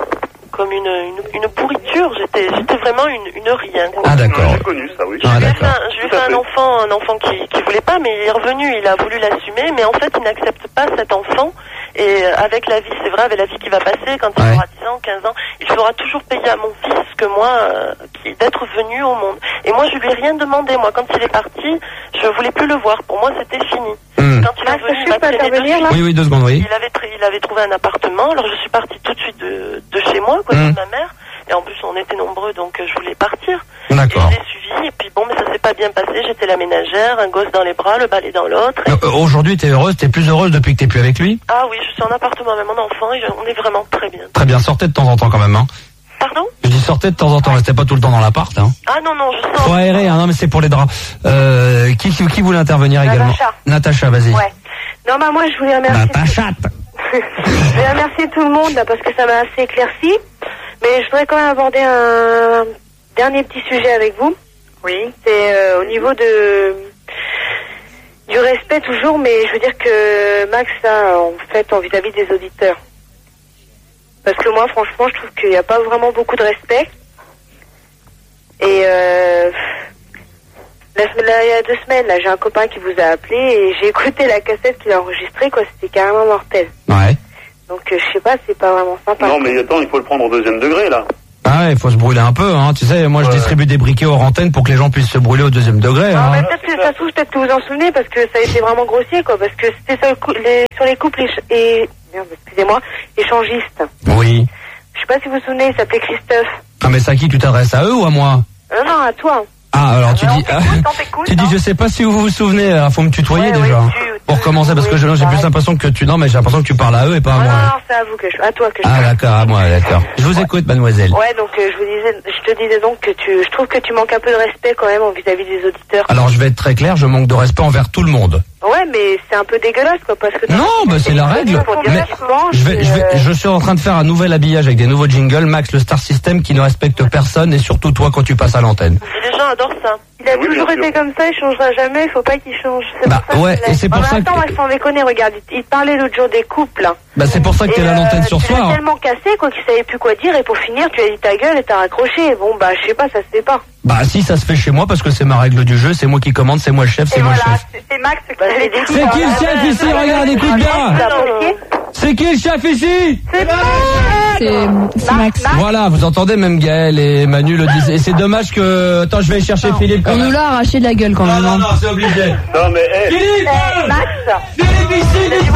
une pourriture. J'étais vraiment une rien. Ah d'accord. J'ai connu ça, oui. Ah, je lui ai fait un enfant qui voulait pas, mais il est revenu, il a voulu l'assumer, mais en fait il n'accepte pas cet enfant. Et avec la vie, c'est vrai, avec la vie qui va passer, quand il aura 10 ans, 15 ans, il faudra toujours payer à mon fils que moi, d'être venu au monde. Et moi, je lui ai rien demandé. Moi, quand il est parti, je voulais plus le voir. Pour moi, c'était fini. Quand il est revenu, il m'a traîné Oui, 2 secondes, oui. Il avait trouvé un appartement, alors je suis partie tout de suite de chez moi, de ma mère. Et en plus, on était nombreux, donc je voulais partir. D'accord. Et je l'ai suivi, et puis bon, mais ça s'est pas bien passé. J'étais la ménagère, un gosse dans les bras, le balai dans l'autre. Aujourd'hui, t'es heureuse, t'es plus heureuse depuis que t'es plus avec lui? Ah oui, je suis en appartement avec mon enfant, et on est vraiment très bien. Très bien, sortez de temps en temps quand même, hein. Pardon? Je dis sortez de temps en temps, restez pas tout le temps dans l'appart, hein. Ah non, je sens. Faut aérer, hein, non mais c'est pour les draps. Qui voulait intervenir également? Natacha, vas-y. Ouais. Non, moi je voulais remercier. Je voulais remercier tout le monde là, parce que ça m'a assez éclairci. Mais je voudrais quand même aborder dernier petit sujet avec vous. Oui. C'est au niveau du respect toujours, mais je veux dire que Max a en fait vis-à-vis des auditeurs. Parce que moi, franchement, je trouve qu'il n'y a pas vraiment beaucoup de respect. Et il y a 2 semaines, là, j'ai un copain qui vous a appelé et j'ai écouté la cassette qu'il a enregistrée, quoi. C'était carrément mortel. Ouais. Donc, je sais pas, c'est pas vraiment sympa. Non, mais attends, il faut le prendre au 2e degré, là. Ah ouais, il faut se brûler un peu, hein. Tu sais, moi je distribue des briquets hors antenne pour que les gens puissent se brûler au 2e degré. Ah, hein. mais peut-être que ça se trouve, peut-être que vous en souvenez, parce que ça a été vraiment grossier, quoi. Parce que c'était sur les couples merde, excusez-moi, échangistes. Oui. Je sais pas si vous vous souvenez, il s'appelait Christophe. Ah mais c'est à qui tu t'adresses, à eux ou à moi? Non, à toi. Ah alors tu dis, Tu dis je sais pas si vous vous souvenez, faut me tutoyer Ouais, déjà. ouais, Pour commencer parce que j'ai plus l'impression que tu j'ai l'impression que tu parles à eux et pas à moi. Non, c'est à vous à toi que je Ah parle. d'accord, à moi, d'accord. Je vous écoute mademoiselle. Ouais, donc je te disais donc que je trouve que tu manques un peu de respect quand même vis-à-vis des auditeurs. Alors je vais être très clair, je manque de respect envers tout le monde. Ouais, mais c'est un peu dégueulasse quoi, parce que non, bah c'est la règle. Mais je suis en train de faire un nouvel habillage avec des nouveaux jingles, Max le Star System qui ne respecte personne et surtout toi quand tu passes à l'antenne. Et les gens adorent ça. Il a toujours été comme ça, il changera jamais, il faut pas qu'il change. Bah ouais, et c'est pour ça que... Attends, sans déconner, regarde, il parlait l'autre jour des couples. Bah c'est pour ça que t'es à l'antenne sur tu soir. l'as tellement cassé quoi qu'il savait plus quoi dire et pour finir tu as dit ta gueule et t'as raccroché. Bon bah je sais pas, ça se fait pas. Bah si, ça se fait chez moi parce que c'est ma règle du jeu, c'est moi qui commande, c'est moi le chef, c'est moi le chef. C'est Max qui avait dit. C'est qui le chef ici? Regarde, écoute bien. C'est qui le chef ici? C'est Max. Voilà, vous entendez, même Gaël et Manu le disaient. Et c'est dommage que... Attends, je vais aller chercher Philippe. On nous l'a arraché de la gueule quand même. Non, c'est obligé. Non, mais, Philippe! Max! Philippe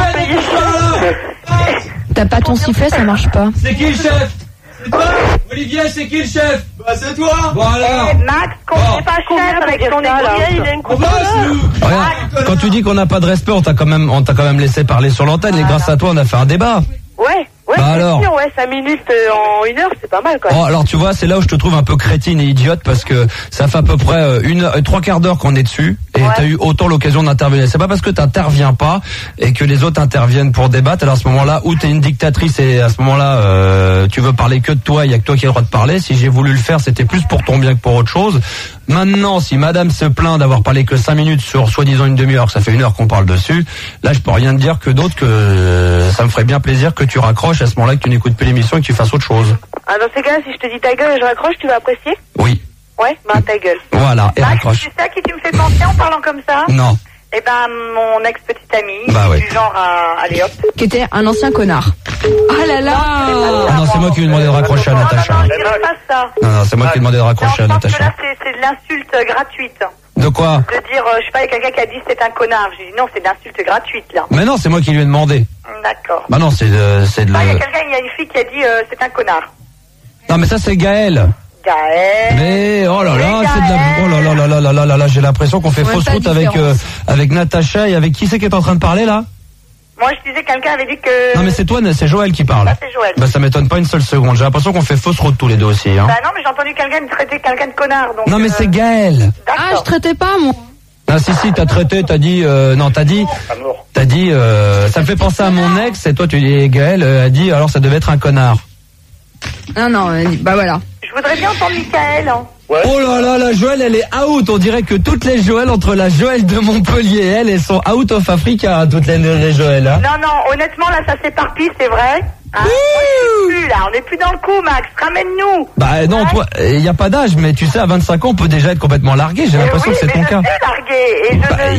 ici, T'as pas ton sifflet, ça marche pas. C'est qui le chef? C'est toi? Olivier, c'est qui le chef? Bah c'est toi. Voilà. Max, qu'on n'est pas chef avec son écolier, il a une coupe. Regarde, quand tu dis qu'on n'a pas de respect, on t'a quand même laissé parler sur l'antenne et grâce à toi on a fait un débat. Ouais, Bah alors. sûr, 5 minutes en 1 heure, c'est pas mal quoi. Oh, alors tu vois, c'est là où je te trouve un peu crétine et idiote parce que ça fait à peu près 3/4 d'heure qu'on est dessus et t'as eu autant l'occasion d'intervenir. C'est pas parce que t'interviens pas et que les autres interviennent pour débattre. Alors à ce moment-là, où t'es une dictatrice et à ce moment-là, tu veux parler que de toi, il y a que toi qui as le droit de parler. Si j'ai voulu le faire, c'était plus pour ton bien que pour autre chose. Maintenant, si madame se plaint d'avoir parlé que 5 minutes sur soi-disant une demi-heure, ça fait 1 heure qu'on parle dessus, là je peux rien te dire que d'autre que ça me ferait bien plaisir que tu raccroches à ce moment-là, que tu n'écoutes plus l'émission et que tu fasses autre chose. Ah, dans ces cas-là, si je te dis ta gueule et je raccroche, tu vas apprécier? Oui. Ouais, bah ta gueule. Voilà, et Max, raccroche. tu sais à qui tu me fais penser en parlant comme ça? Non. Eh ben, mon ex-petite amie, Bah ouais. du genre à... Allez hop. Qui était un ancien connard. Ah là là. Ah non, c'est moi qui lui ai demandé de raccrocher à Natacha. Non, je dirais pas ça. Non, c'est moi qui lui ai demandé de raccrocher à Non, je pense que Natacha. là, c'est de l'insulte gratuite. De quoi? De dire, je sais pas, il y a quelqu'un qui a dit c'est un connard. J'ai dit non, c'est de l'insulte gratuite, là. Mais non, c'est moi qui lui ai demandé. D'accord. Bah non, c'est de Il y a quelqu'un, il y a une fille qui a dit c'est un connard. Non, mais ça c'est Gaël. Gaël. Mais oh là là, c'est de la... Oh là là là là là là là là, j'ai l'impression qu'on fait Ouais, fausse pas route de avec différence. avec Natacha et avec qui c'est qui est en train de parler là? Moi, je disais, quelqu'un avait dit que... Non mais c'est toi, c'est Joël qui parle. Ah, c'est Joël. Bah ça m'étonne pas une seule seconde. J'ai l'impression qu'on fait fausse route tous les deux aussi. Hein. Bah non, mais j'ai entendu quelqu'un traiter quelqu'un de connard. Donc, Non mais c'est Gaël. Ah, je traitais pas, moi. Ah si, t'as traité, t'as dit... non, t'as dit... ça me fait penser à mon ex et toi tu dis Gaël a dit alors ça devait être un connard. Non, bah voilà. Je voudrais bien entendre Michael. Hein. Ouais. Oh là là, la Joël, elle est out. On dirait que toutes les Joël, entre la Joël de Montpellier et elles sont out of Africa, toutes les Joël. Hein. Non, honnêtement, là, ça s'éparpille, c'est vrai. Hein, on n'est plus dans le coup, Max. Ramène-nous. Bah non, toi, il n'y a pas d'âge, mais tu sais, à 25 ans, on peut déjà être complètement largué. J'ai l'impression que c'est ton cas. Je suis larguée. Et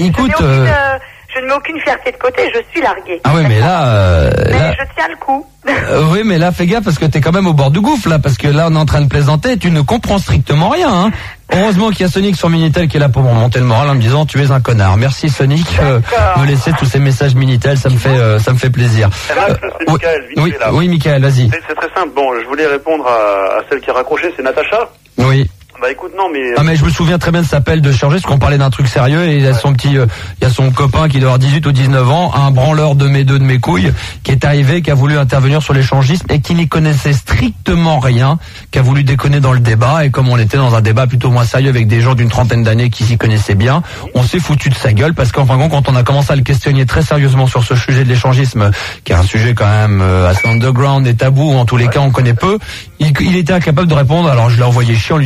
je ne mets aucune fierté de côté, je suis larguée. Ah oui, mais là... mais je tiens le coup. oui, mais là, fais gaffe, parce que t'es quand même au bord du gouffre, là, parce que là, on est en train de plaisanter, tu ne comprends strictement rien, hein. Heureusement qu'il y a Sonic sur Minitel qui est là pour me remonter le moral en me disant tu es un connard. Merci Sonic, me laisser tous ces messages Minitel, ça me fait plaisir. C'est Michael, vite oui, fait, là. Oui, Michael, vas-y. C'est très simple. Bon, je voulais répondre à celle qui a raccroché, c'est Natacha. Oui. Bah écoute, non, mais... Ah mais je me souviens très bien de sa pelle de changer, parce qu'on parlait d'un truc sérieux, et il y a son petit, il y a son copain qui doit avoir 18 ou 19 ans, un branleur de mes couilles, qui est arrivé, qui a voulu intervenir sur l'échangisme, et qui n'y connaissait strictement rien, qui a voulu déconner dans le débat, et comme on était dans un débat plutôt moins sérieux avec des gens d'une trentaine d'années qui s'y connaissaient bien, on s'est foutu de sa gueule, parce qu'en fin de compte, quand on a commencé à le questionner très sérieusement sur ce sujet de l'échangisme, qui est un sujet quand même assez underground et tabou, en tous les cas on connaît peu, il était incapable de répondre, alors je l'ai envoyé chier en lui disant que c'était un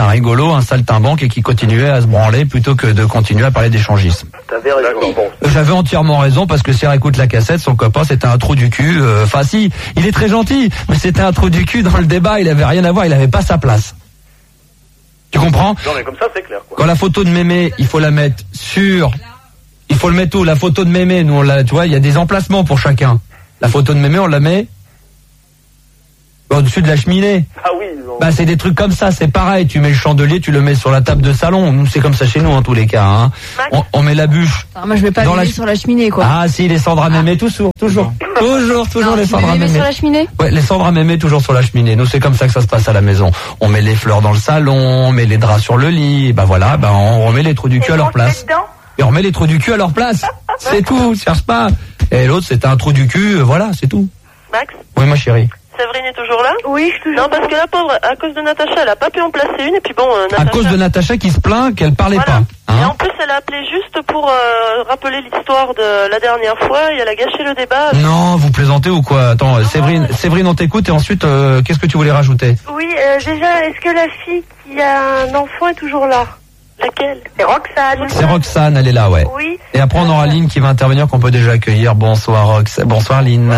rigolo, un saltimbanque et qui continuait à se branler plutôt que de continuer à parler d'échangisme. T'avais raison. Bon. J'avais entièrement raison parce que si elle écoute la cassette, son copain c'était un trou du cul. Enfin si, il est très gentil, mais c'était un trou du cul dans le débat, il avait rien à voir, il avait pas sa place. Tu comprends ? Non mais comme ça c'est clair quoi. Quand la photo de mémé, il faut la mettre sur... Il faut le mettre où ? La photo de mémé, nous on l'a, tu vois, il y a des emplacements pour chacun. La photo de mémé, on la met au-dessus de la cheminée. Ah oui. Non. Bah c'est des trucs comme ça, c'est pareil. Tu mès le chandelier, tu le mets sur la table de salon. Nous c'est comme ça chez nous en tous les cas. Hein. On met la bûche. Alors, moi je vais pas dans le mettre sur la cheminée quoi. Ah si, les cendres à mémé toujours non, les cendres à mémé. Sur la cheminée. Ouais, les cendres à mémé toujours sur la cheminée. Nous c'est comme ça que ça se passe à la maison. On met les fleurs dans le salon, on met les draps sur le lit. Et bah voilà, bah on remet les trous du cul à leur place. Et on remet les trous du cul à leur place. C'est tout, cherche pas. Et l'autre c'était un trou du cul, voilà, c'est tout. Max ? Oui ma chérie. Séverine est toujours là ? Oui, je suis toujours Non, parce que la pauvre, à cause de Natacha, elle a pas pu en placer une, et puis bon, À cause de Natacha qui se plaint qu'elle parlait voilà. pas. Et en plus, elle a appelé juste pour rappeler l'histoire de la dernière fois, et elle a gâché le débat. Non, vous plaisantez ou quoi ? Attends, Séverine, on t'écoute et ensuite, qu'est-ce que tu voulais rajouter ? Oui, déjà, est-ce que la fille qui a un enfant est toujours là ? Laquelle ? C'est Roxane. C'est Roxane, elle est là, ouais. Oui. Et après, on aura Lynn qui va intervenir, qu'on peut déjà accueillir. Bonsoir Roxane. Bonsoir Lynn.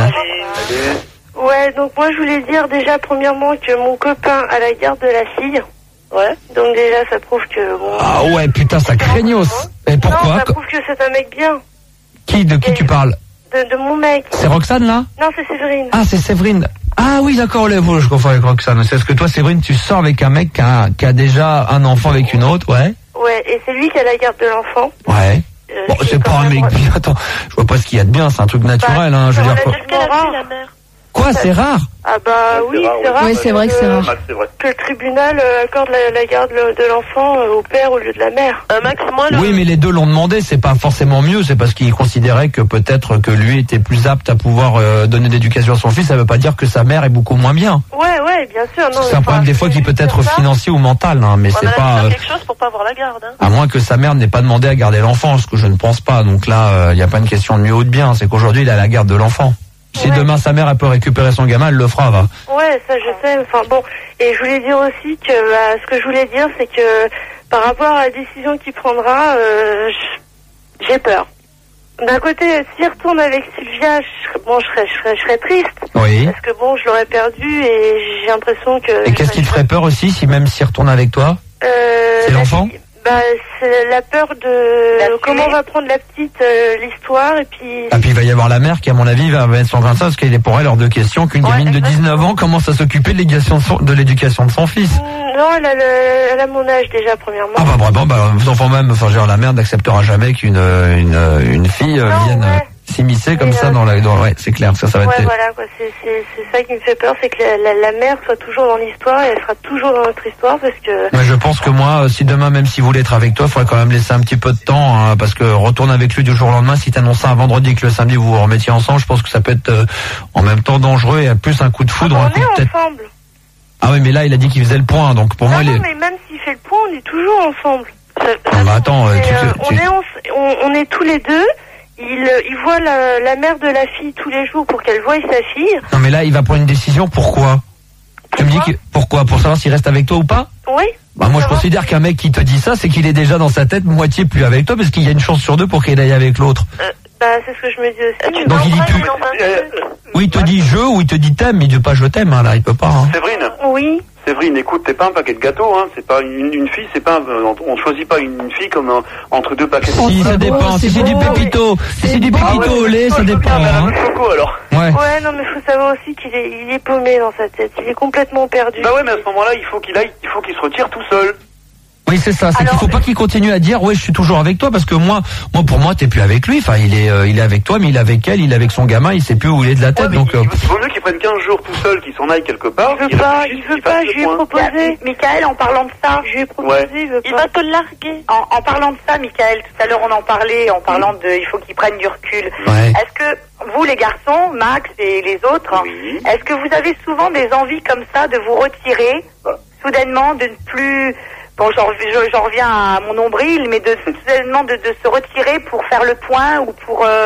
Ouais, donc moi je voulais dire déjà premièrement que mon copain a la garde de la fille. Ouais. Donc déjà ça prouve que bon. Ah ouais, putain, ça craignos. Et pourquoi ? Non, ça prouve que c'est un mec bien. De qui tu parles ? De mon mec. C'est Roxane là ? Non, c'est Séverine. Ah, c'est Séverine. Ah oui, d'accord, je confonds avec Roxane. C'est ce que toi, Séverine, tu sors avec un mec qui a déjà un enfant avec une autre, ouais ? Ouais, et c'est lui qui a la garde de l'enfant. Ouais. Bon, c'est pas un mec bien. Attends, je vois pas ce qu'il y a de bien, c'est un truc naturel, hein. Je veux dire. Qu'est-ce qu'elle a fait, la mère ? Quoi, c'est rare ? Ah bah oui, c'est rare. Oui, c'est vrai que c'est rare. Que le tribunal accorde la garde de l'enfant au père au lieu de la mère. Max, moi, Oui, mais les deux l'ont demandé, c'est pas forcément mieux, c'est parce qu'il considérait que peut-être que lui était plus apte à pouvoir donner d'éducation à son fils, ça veut pas dire que sa mère est beaucoup moins bien. Ouais, bien sûr. Non, c'est un problème des fois qui peut être financier ou mental, hein, mais c'est pas... quelque chose pour pas avoir la garde. Hein. À moins que sa mère n'ait pas demandé à garder l'enfant, ce que je ne pense pas, donc là, il n'y a pas une question de mieux ou de bien, c'est qu'aujourd'hui, il a la garde de l'enfant. Si demain sa mère elle peut récupérer son gamin, elle le fera, va. Ouais, ça je sais. Enfin bon, et je voulais dire aussi que ce que je voulais dire, c'est que par rapport à la décision qu'il prendra, j'ai peur. D'un côté, s'il retourne avec Sylvia, je serais triste. Oui. Parce que bon, je l'aurais perdu et j'ai l'impression que. Et qu'est-ce qui te ferait peur aussi, si même s'il retourne avec toi ? C'est l'enfant ? C'est la peur de comment on va prendre la petite l'histoire et puis... Ah puis il va y avoir la mère qui à mon avis va mettre son grain de sel parce qu'il est pour elle hors de question qu'une gamine de 19 ans commence à s'occuper de l'éducation de son fils. Non, elle a mon âge déjà premièrement. Ah bah vraiment, vos enfants même, enfin genre la mère n'acceptera jamais qu'une fille vienne s'immiscer comme ça dans ouais, c'est clair, ça va être... Ouais, voilà, quoi, c'est ça qui me fait peur, c'est que la mère soit toujours dans l'histoire et elle sera toujours dans notre histoire parce que... Mais je pense que moi, si demain, même si vous voulez être avec toi, il faudrait quand même laisser un petit peu de temps, hein, parce que retourner avec lui du jour au lendemain, si t'annonces ça un vendredi que le samedi vous vous remettiez ensemble, je pense que ça peut être en même temps dangereux et plus un coup de foudre. On est ensemble. Ah oui, mais là, il a dit qu'il faisait le point, donc pour moi, il est... Non, mais même s'il fait le point, on est toujours ensemble. Non, bah attends, on est tous les deux. Il voit la mère de la fille tous les jours pour qu'elle voie sa fille. Non, mais là, il va prendre une décision. Pourquoi ? Tu me dis pourquoi ? Pour savoir s'il reste avec toi ou pas ? Oui. Bah moi, je considère qu'un mec qui te dit ça, c'est qu'il est déjà dans sa tête moitié plus avec toi, parce qu'il y a une chance sur deux pour qu'il aille avec l'autre. C'est ce que je me dis aussi. Donc il dit plus. Ou il te dit je, ou il te dit t'aimes, mais il dit pas je t'aime, hein, là, il peut pas. Hein. Séverine. Oui. Séverine, écoute, t'es pas un paquet de gâteaux, hein. C'est pas une fille, c'est pas on choisit pas une fille comme entre deux paquets de gâteaux. Si, ça dépend. Si c'est du pépito, si c'est du pépito au lait, ça dépend. Hein. Alors. Ouais, non, mais faut savoir aussi qu'il est paumé dans sa tête. Il est complètement perdu. Bah ouais, mais à ce moment-là, il faut qu'il se retire tout seul. Oui, c'est ça. C'est qu'il faut pas qu'il continue à dire ouais, je suis toujours avec toi, parce que moi, pour moi, t'es plus avec lui. Enfin, il est avec toi, mais il est avec elle, il est avec son gamin, il sait plus où il est de la tête. Donc, il vaut mieux qu'il prenne 15 jours tout seul, qu'il s'en aille quelque part. Il veut pas. Je lui ai proposé. Michael, en parlant de ça, je lui ai proposé. Il va te larguer. En parlant de ça, Michael, tout à l'heure on en parlait, en parlant de, il faut qu'il prenne du recul. Ouais. Est-ce que vous, les garçons, Max et les autres, est-ce que vous avez souvent des envies comme ça de vous retirer soudainement, de ne plus... Bon, j'en reviens à mon nombril, mais soudainement de se retirer pour faire le point ou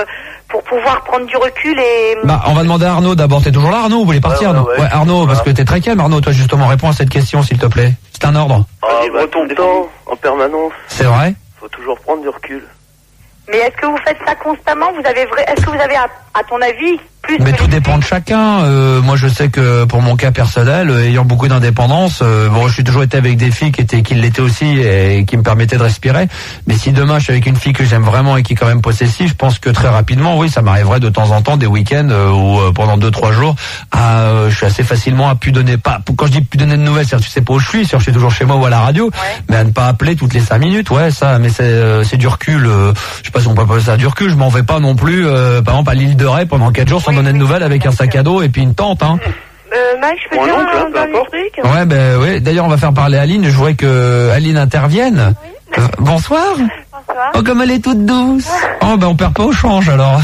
pour pouvoir prendre du recul et... Bah, on va demander à Arnaud d'abord. T'es toujours là, Arnaud? Vous voulez partir? Ouais, Arnaud, parce que t'es très calme, Arnaud. Toi, justement, réponds à cette question, s'il te plaît. C'est un ordre. Tout le temps, en permanence. C'est vrai? Faut toujours prendre du recul. Mais est-ce que vous faites ça constamment? Est-ce que vous avez, à ton avis, plus... Mais tout dépend de chacun. Moi, je sais que pour mon cas personnel, ayant beaucoup d'indépendance, bon, je suis toujours été avec des filles qui l'étaient aussi et qui me permettaient de respirer. Mais si demain je suis avec une fille que j'aime vraiment et qui est quand même possessive, je pense que très rapidement, oui, ça m'arriverait de temps en temps des week-ends où pendant 2-3 jours, je suis assez facilement à plus donner, pas, quand je dis plus donner de nouvelles, c'est-à-dire tu sais pas où je suis toujours chez moi ou à la radio, mais à ne pas appeler toutes les 5 minutes, ouais, ça, mais c'est du recul. Je sais pas si on peut appeler ça du recul. Je m'en vais pas non plus, par exemple à l'île de Ré pendant 4 jours sans donner de nouvelles avec un sac à dos et puis une tente, hein. Mike, je peux dire un dernier truc? Ouais, ben oui. D'ailleurs, on va faire parler Aline. Je voudrais que Aline intervienne. Oui. Bonsoir. Bonsoir. Oh, comme elle est toute douce. Oh, ben on perd pas au change alors.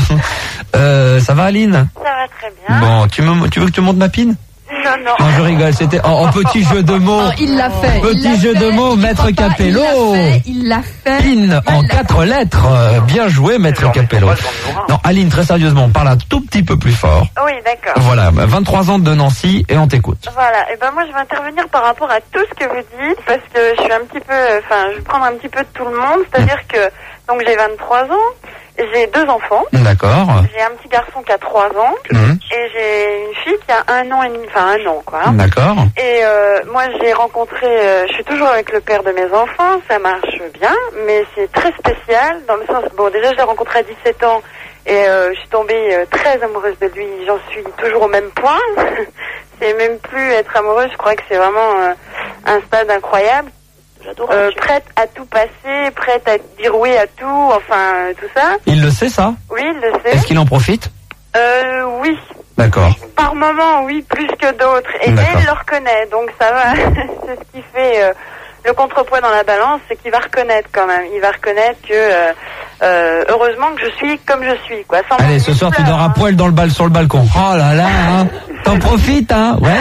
Ça va, Aline? Ça va très bien. Bon, tu veux que tu montes ma pine? Non. Non, je rigole. C'était en petit jeu de mots. Oh, il l'a fait. Petit jeu de mots, Maître Capello. Il l'a fait. Pine en 4 lettres. Bien joué, Maître Capello. Non, Aline, très sérieusement, parle un tout petit peu plus fort. Oui, d'accord. Voilà, 23 ans de Nancy et on t'écoute. Voilà, et ben moi je vais intervenir par rapport à tout ce que vous dites parce que je suis un petit peu, je vais prendre un petit peu de tout le monde, c'est-à-dire que donc j'ai 23 ans, j'ai 2 enfants. D'accord. J'ai un petit garçon qui a 3 ans et j'ai une fille qui a 1 an et demi, enfin 1 an quoi. D'accord. Et moi j'ai rencontré, je suis toujours avec le père de mes enfants, ça marche bien, mais c'est très spécial dans le sens, bon déjà je l'ai rencontré à 17 ans. Et je suis tombée très amoureuse de lui. J'en suis toujours au même point. C'est même plus être amoureuse. Je crois que c'est vraiment un stade incroyable. J'adore. Prête à tout passer, prête à dire oui à tout, enfin tout ça. Il le sait ça? Oui, il le sait. Est-ce qu'il en profite? Oui. D'accord. Par moment, oui, plus que d'autres. Et il le reconnaît, donc ça va. C'est ce qui fait le contrepoids dans la balance, c'est qu'il va reconnaître quand même. Il va reconnaître que heureusement que je suis comme je suis, quoi. Sans allez, ce soir tu dors à poil dans sur le balcon. Oh là là, hein. T'en profites, hein. Ouais.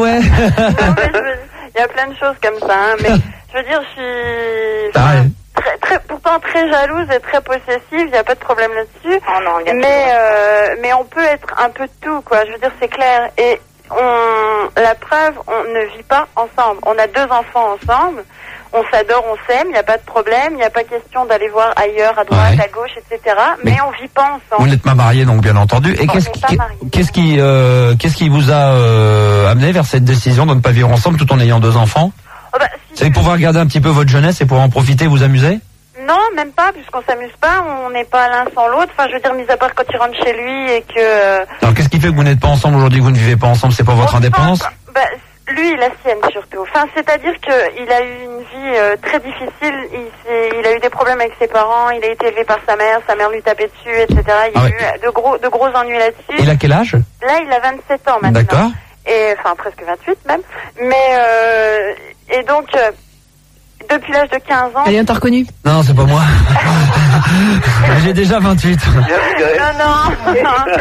Il y a plein de choses comme ça, hein, mais je veux dire, je suis pourtant très jalouse et très possessive. Il n'y a pas de problème là-dessus. Oh non, mais on peut être un peu de tout, quoi. Je veux dire, c'est clair. Et la preuve, on ne vit pas ensemble. On a 2 enfants ensemble. On s'adore, on s'aime, il n'y a pas de problème, il n'y a pas question d'aller voir ailleurs, à droite, à gauche, etc. Mais on vit pas ensemble. Vous n'êtes pas mariés, donc bien entendu. Et qu'est-ce qui vous a amené vers cette décision de ne pas vivre ensemble tout en ayant 2 enfants? C'est pouvoir garder un petit peu votre jeunesse et pouvoir en profiter, vous amuser? Non, même pas, puisqu'on s'amuse pas, on n'est pas l'un sans l'autre. Enfin, je veux dire, mis à part quand il rentre chez lui et que... Alors, qu'est-ce qui fait que vous n'êtes pas ensemble aujourd'hui, que vous ne vivez pas ensemble? C'est pas votre indépendance? Lui, la sienne surtout. Enfin, c'est-à-dire qu'il a eu une vie très difficile. Il a eu des problèmes avec ses parents. Il a été élevé par sa mère lui tapait dessus, etc. Il y a eu de gros ennuis là-dessus. Il a quel âge? Là, il a 27 ans maintenant. D'accord. Et enfin, presque 28 même. Mais et donc depuis l'âge de 15 ans. Allez, on t'a reconnu? Non, c'est pas moi. J'ai déjà 28. Non.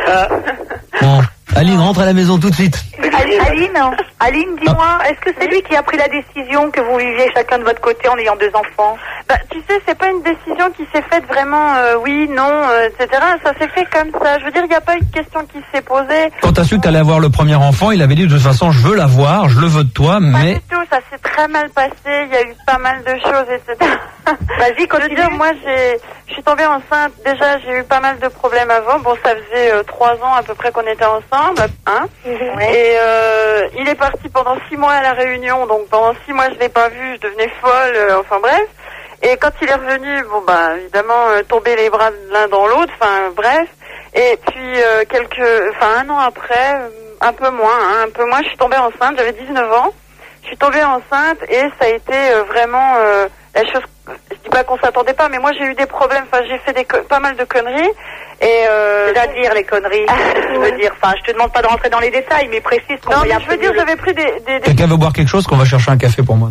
Bon. Aline, rentre à la maison tout de suite. Aline, dis-moi, est-ce que c'est lui qui a pris la décision que vous viviez chacun de votre côté en ayant 2 enfants? Tu sais, c'est pas une décision qui s'est faite vraiment oui, non, etc. Ça s'est fait comme ça. Je veux dire, il n'y a pas eu de question qui s'est posée. Quand t'as su que t'allais avoir le premier enfant, il avait dit de toute façon, je veux l'avoir, je le veux de toi, mais... Pas du tout, ça s'est très mal passé. Il y a eu pas mal de choses, etc. Vas-y, continue. Je veux dire, moi, je suis tombée enceinte. Déjà, j'ai eu pas mal de problèmes avant. Bon, ça faisait 3 ans à peu près qu'on était ensemble, hein. Et il est parti pendant 6 mois à la Réunion. Donc pendant 6 mois, je l'ai pas vu. Je devenais folle. Enfin bref. Et quand il est revenu, bon bah évidemment, tomber les bras l'un dans l'autre. Enfin bref. Et puis 1 an après, un peu moins, je suis tombée enceinte. J'avais 19 ans. Je suis tombée enceinte et ça a été vraiment la chose. Je dis pas qu'on s'attendait pas, mais moi j'ai eu des problèmes. Enfin, j'ai fait pas mal de conneries. Et c'est-à-dire les conneries. Je veux dire, enfin, je te demande pas de rentrer dans les détails, mais précise. Non, mais je veux dire, j'avais pris des... Quelqu'un veut boire quelque chose, qu'on va chercher un café pour moi?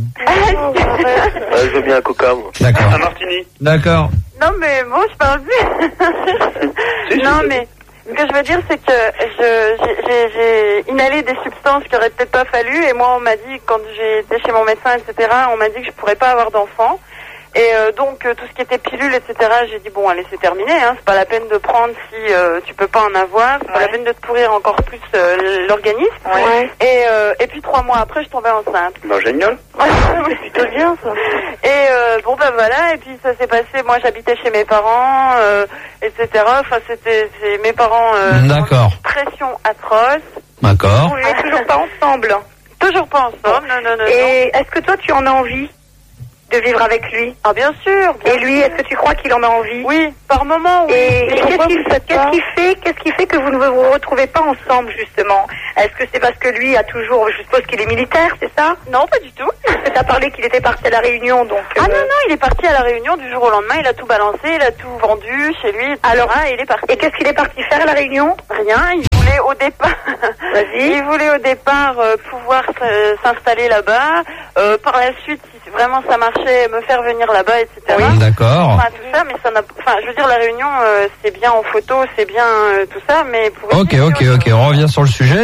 Je veux bien un coca, moi. D'accord. Un martini. D'accord. Non, mais moi, je parle plus. Non, mais ce que je veux dire, c'est que j'ai inhalé des substances qui auraient peut-être pas fallu. Et moi, on m'a dit, quand j'ai été chez mon médecin, etc., on m'a dit que je pourrais pas avoir d'enfant. Et donc tout ce qui était pilule, etc., j'ai dit bon allez c'est terminé, hein, c'est pas la peine de prendre si tu peux pas en avoir, c'est pas la peine de te pourrir encore plus l'organisme. Et puis 3 mois après je tombais enceinte. Bah génial. C'est plutôt bien ça. Et bon ben voilà, et puis ça s'est passé, moi j'habitais chez mes parents, etc. Enfin c'est mes parents D'accord. Pression atroce. D'accord. Vous n'êtes toujours pas ensemble. Toujours pas ensemble, non. Et est-ce que toi tu en as envie de vivre avec lui? Ah bien sûr. Et lui, est-ce que tu crois qu'il en a envie? Oui, par moment, oui. Et qu'est-ce qui fait que vous ne vous retrouvez pas ensemble justement? Est-ce que c'est parce que lui a toujours, je suppose qu'il est militaire, c'est ça? Non, pas du tout. Tu as parlé qu'il était parti à la Réunion, donc. Ah non, il est parti à la Réunion du jour au lendemain. Il a tout balancé, il a tout vendu chez lui. Alors, et il est parti. Et qu'est-ce qu'il est parti faire à la Réunion? Rien. Il voulait au départ. Vas-y. Il voulait au départ pouvoir s'installer là-bas. Par la suite, si vraiment ça marchait, me faire venir là-bas, etc. Oui. D'accord. Enfin, tout ça, mais ça n'a. Enfin, je veux dire, la Réunion, c'est bien en photo, c'est bien tout ça, mais pour. Ok. On revient sur le sujet.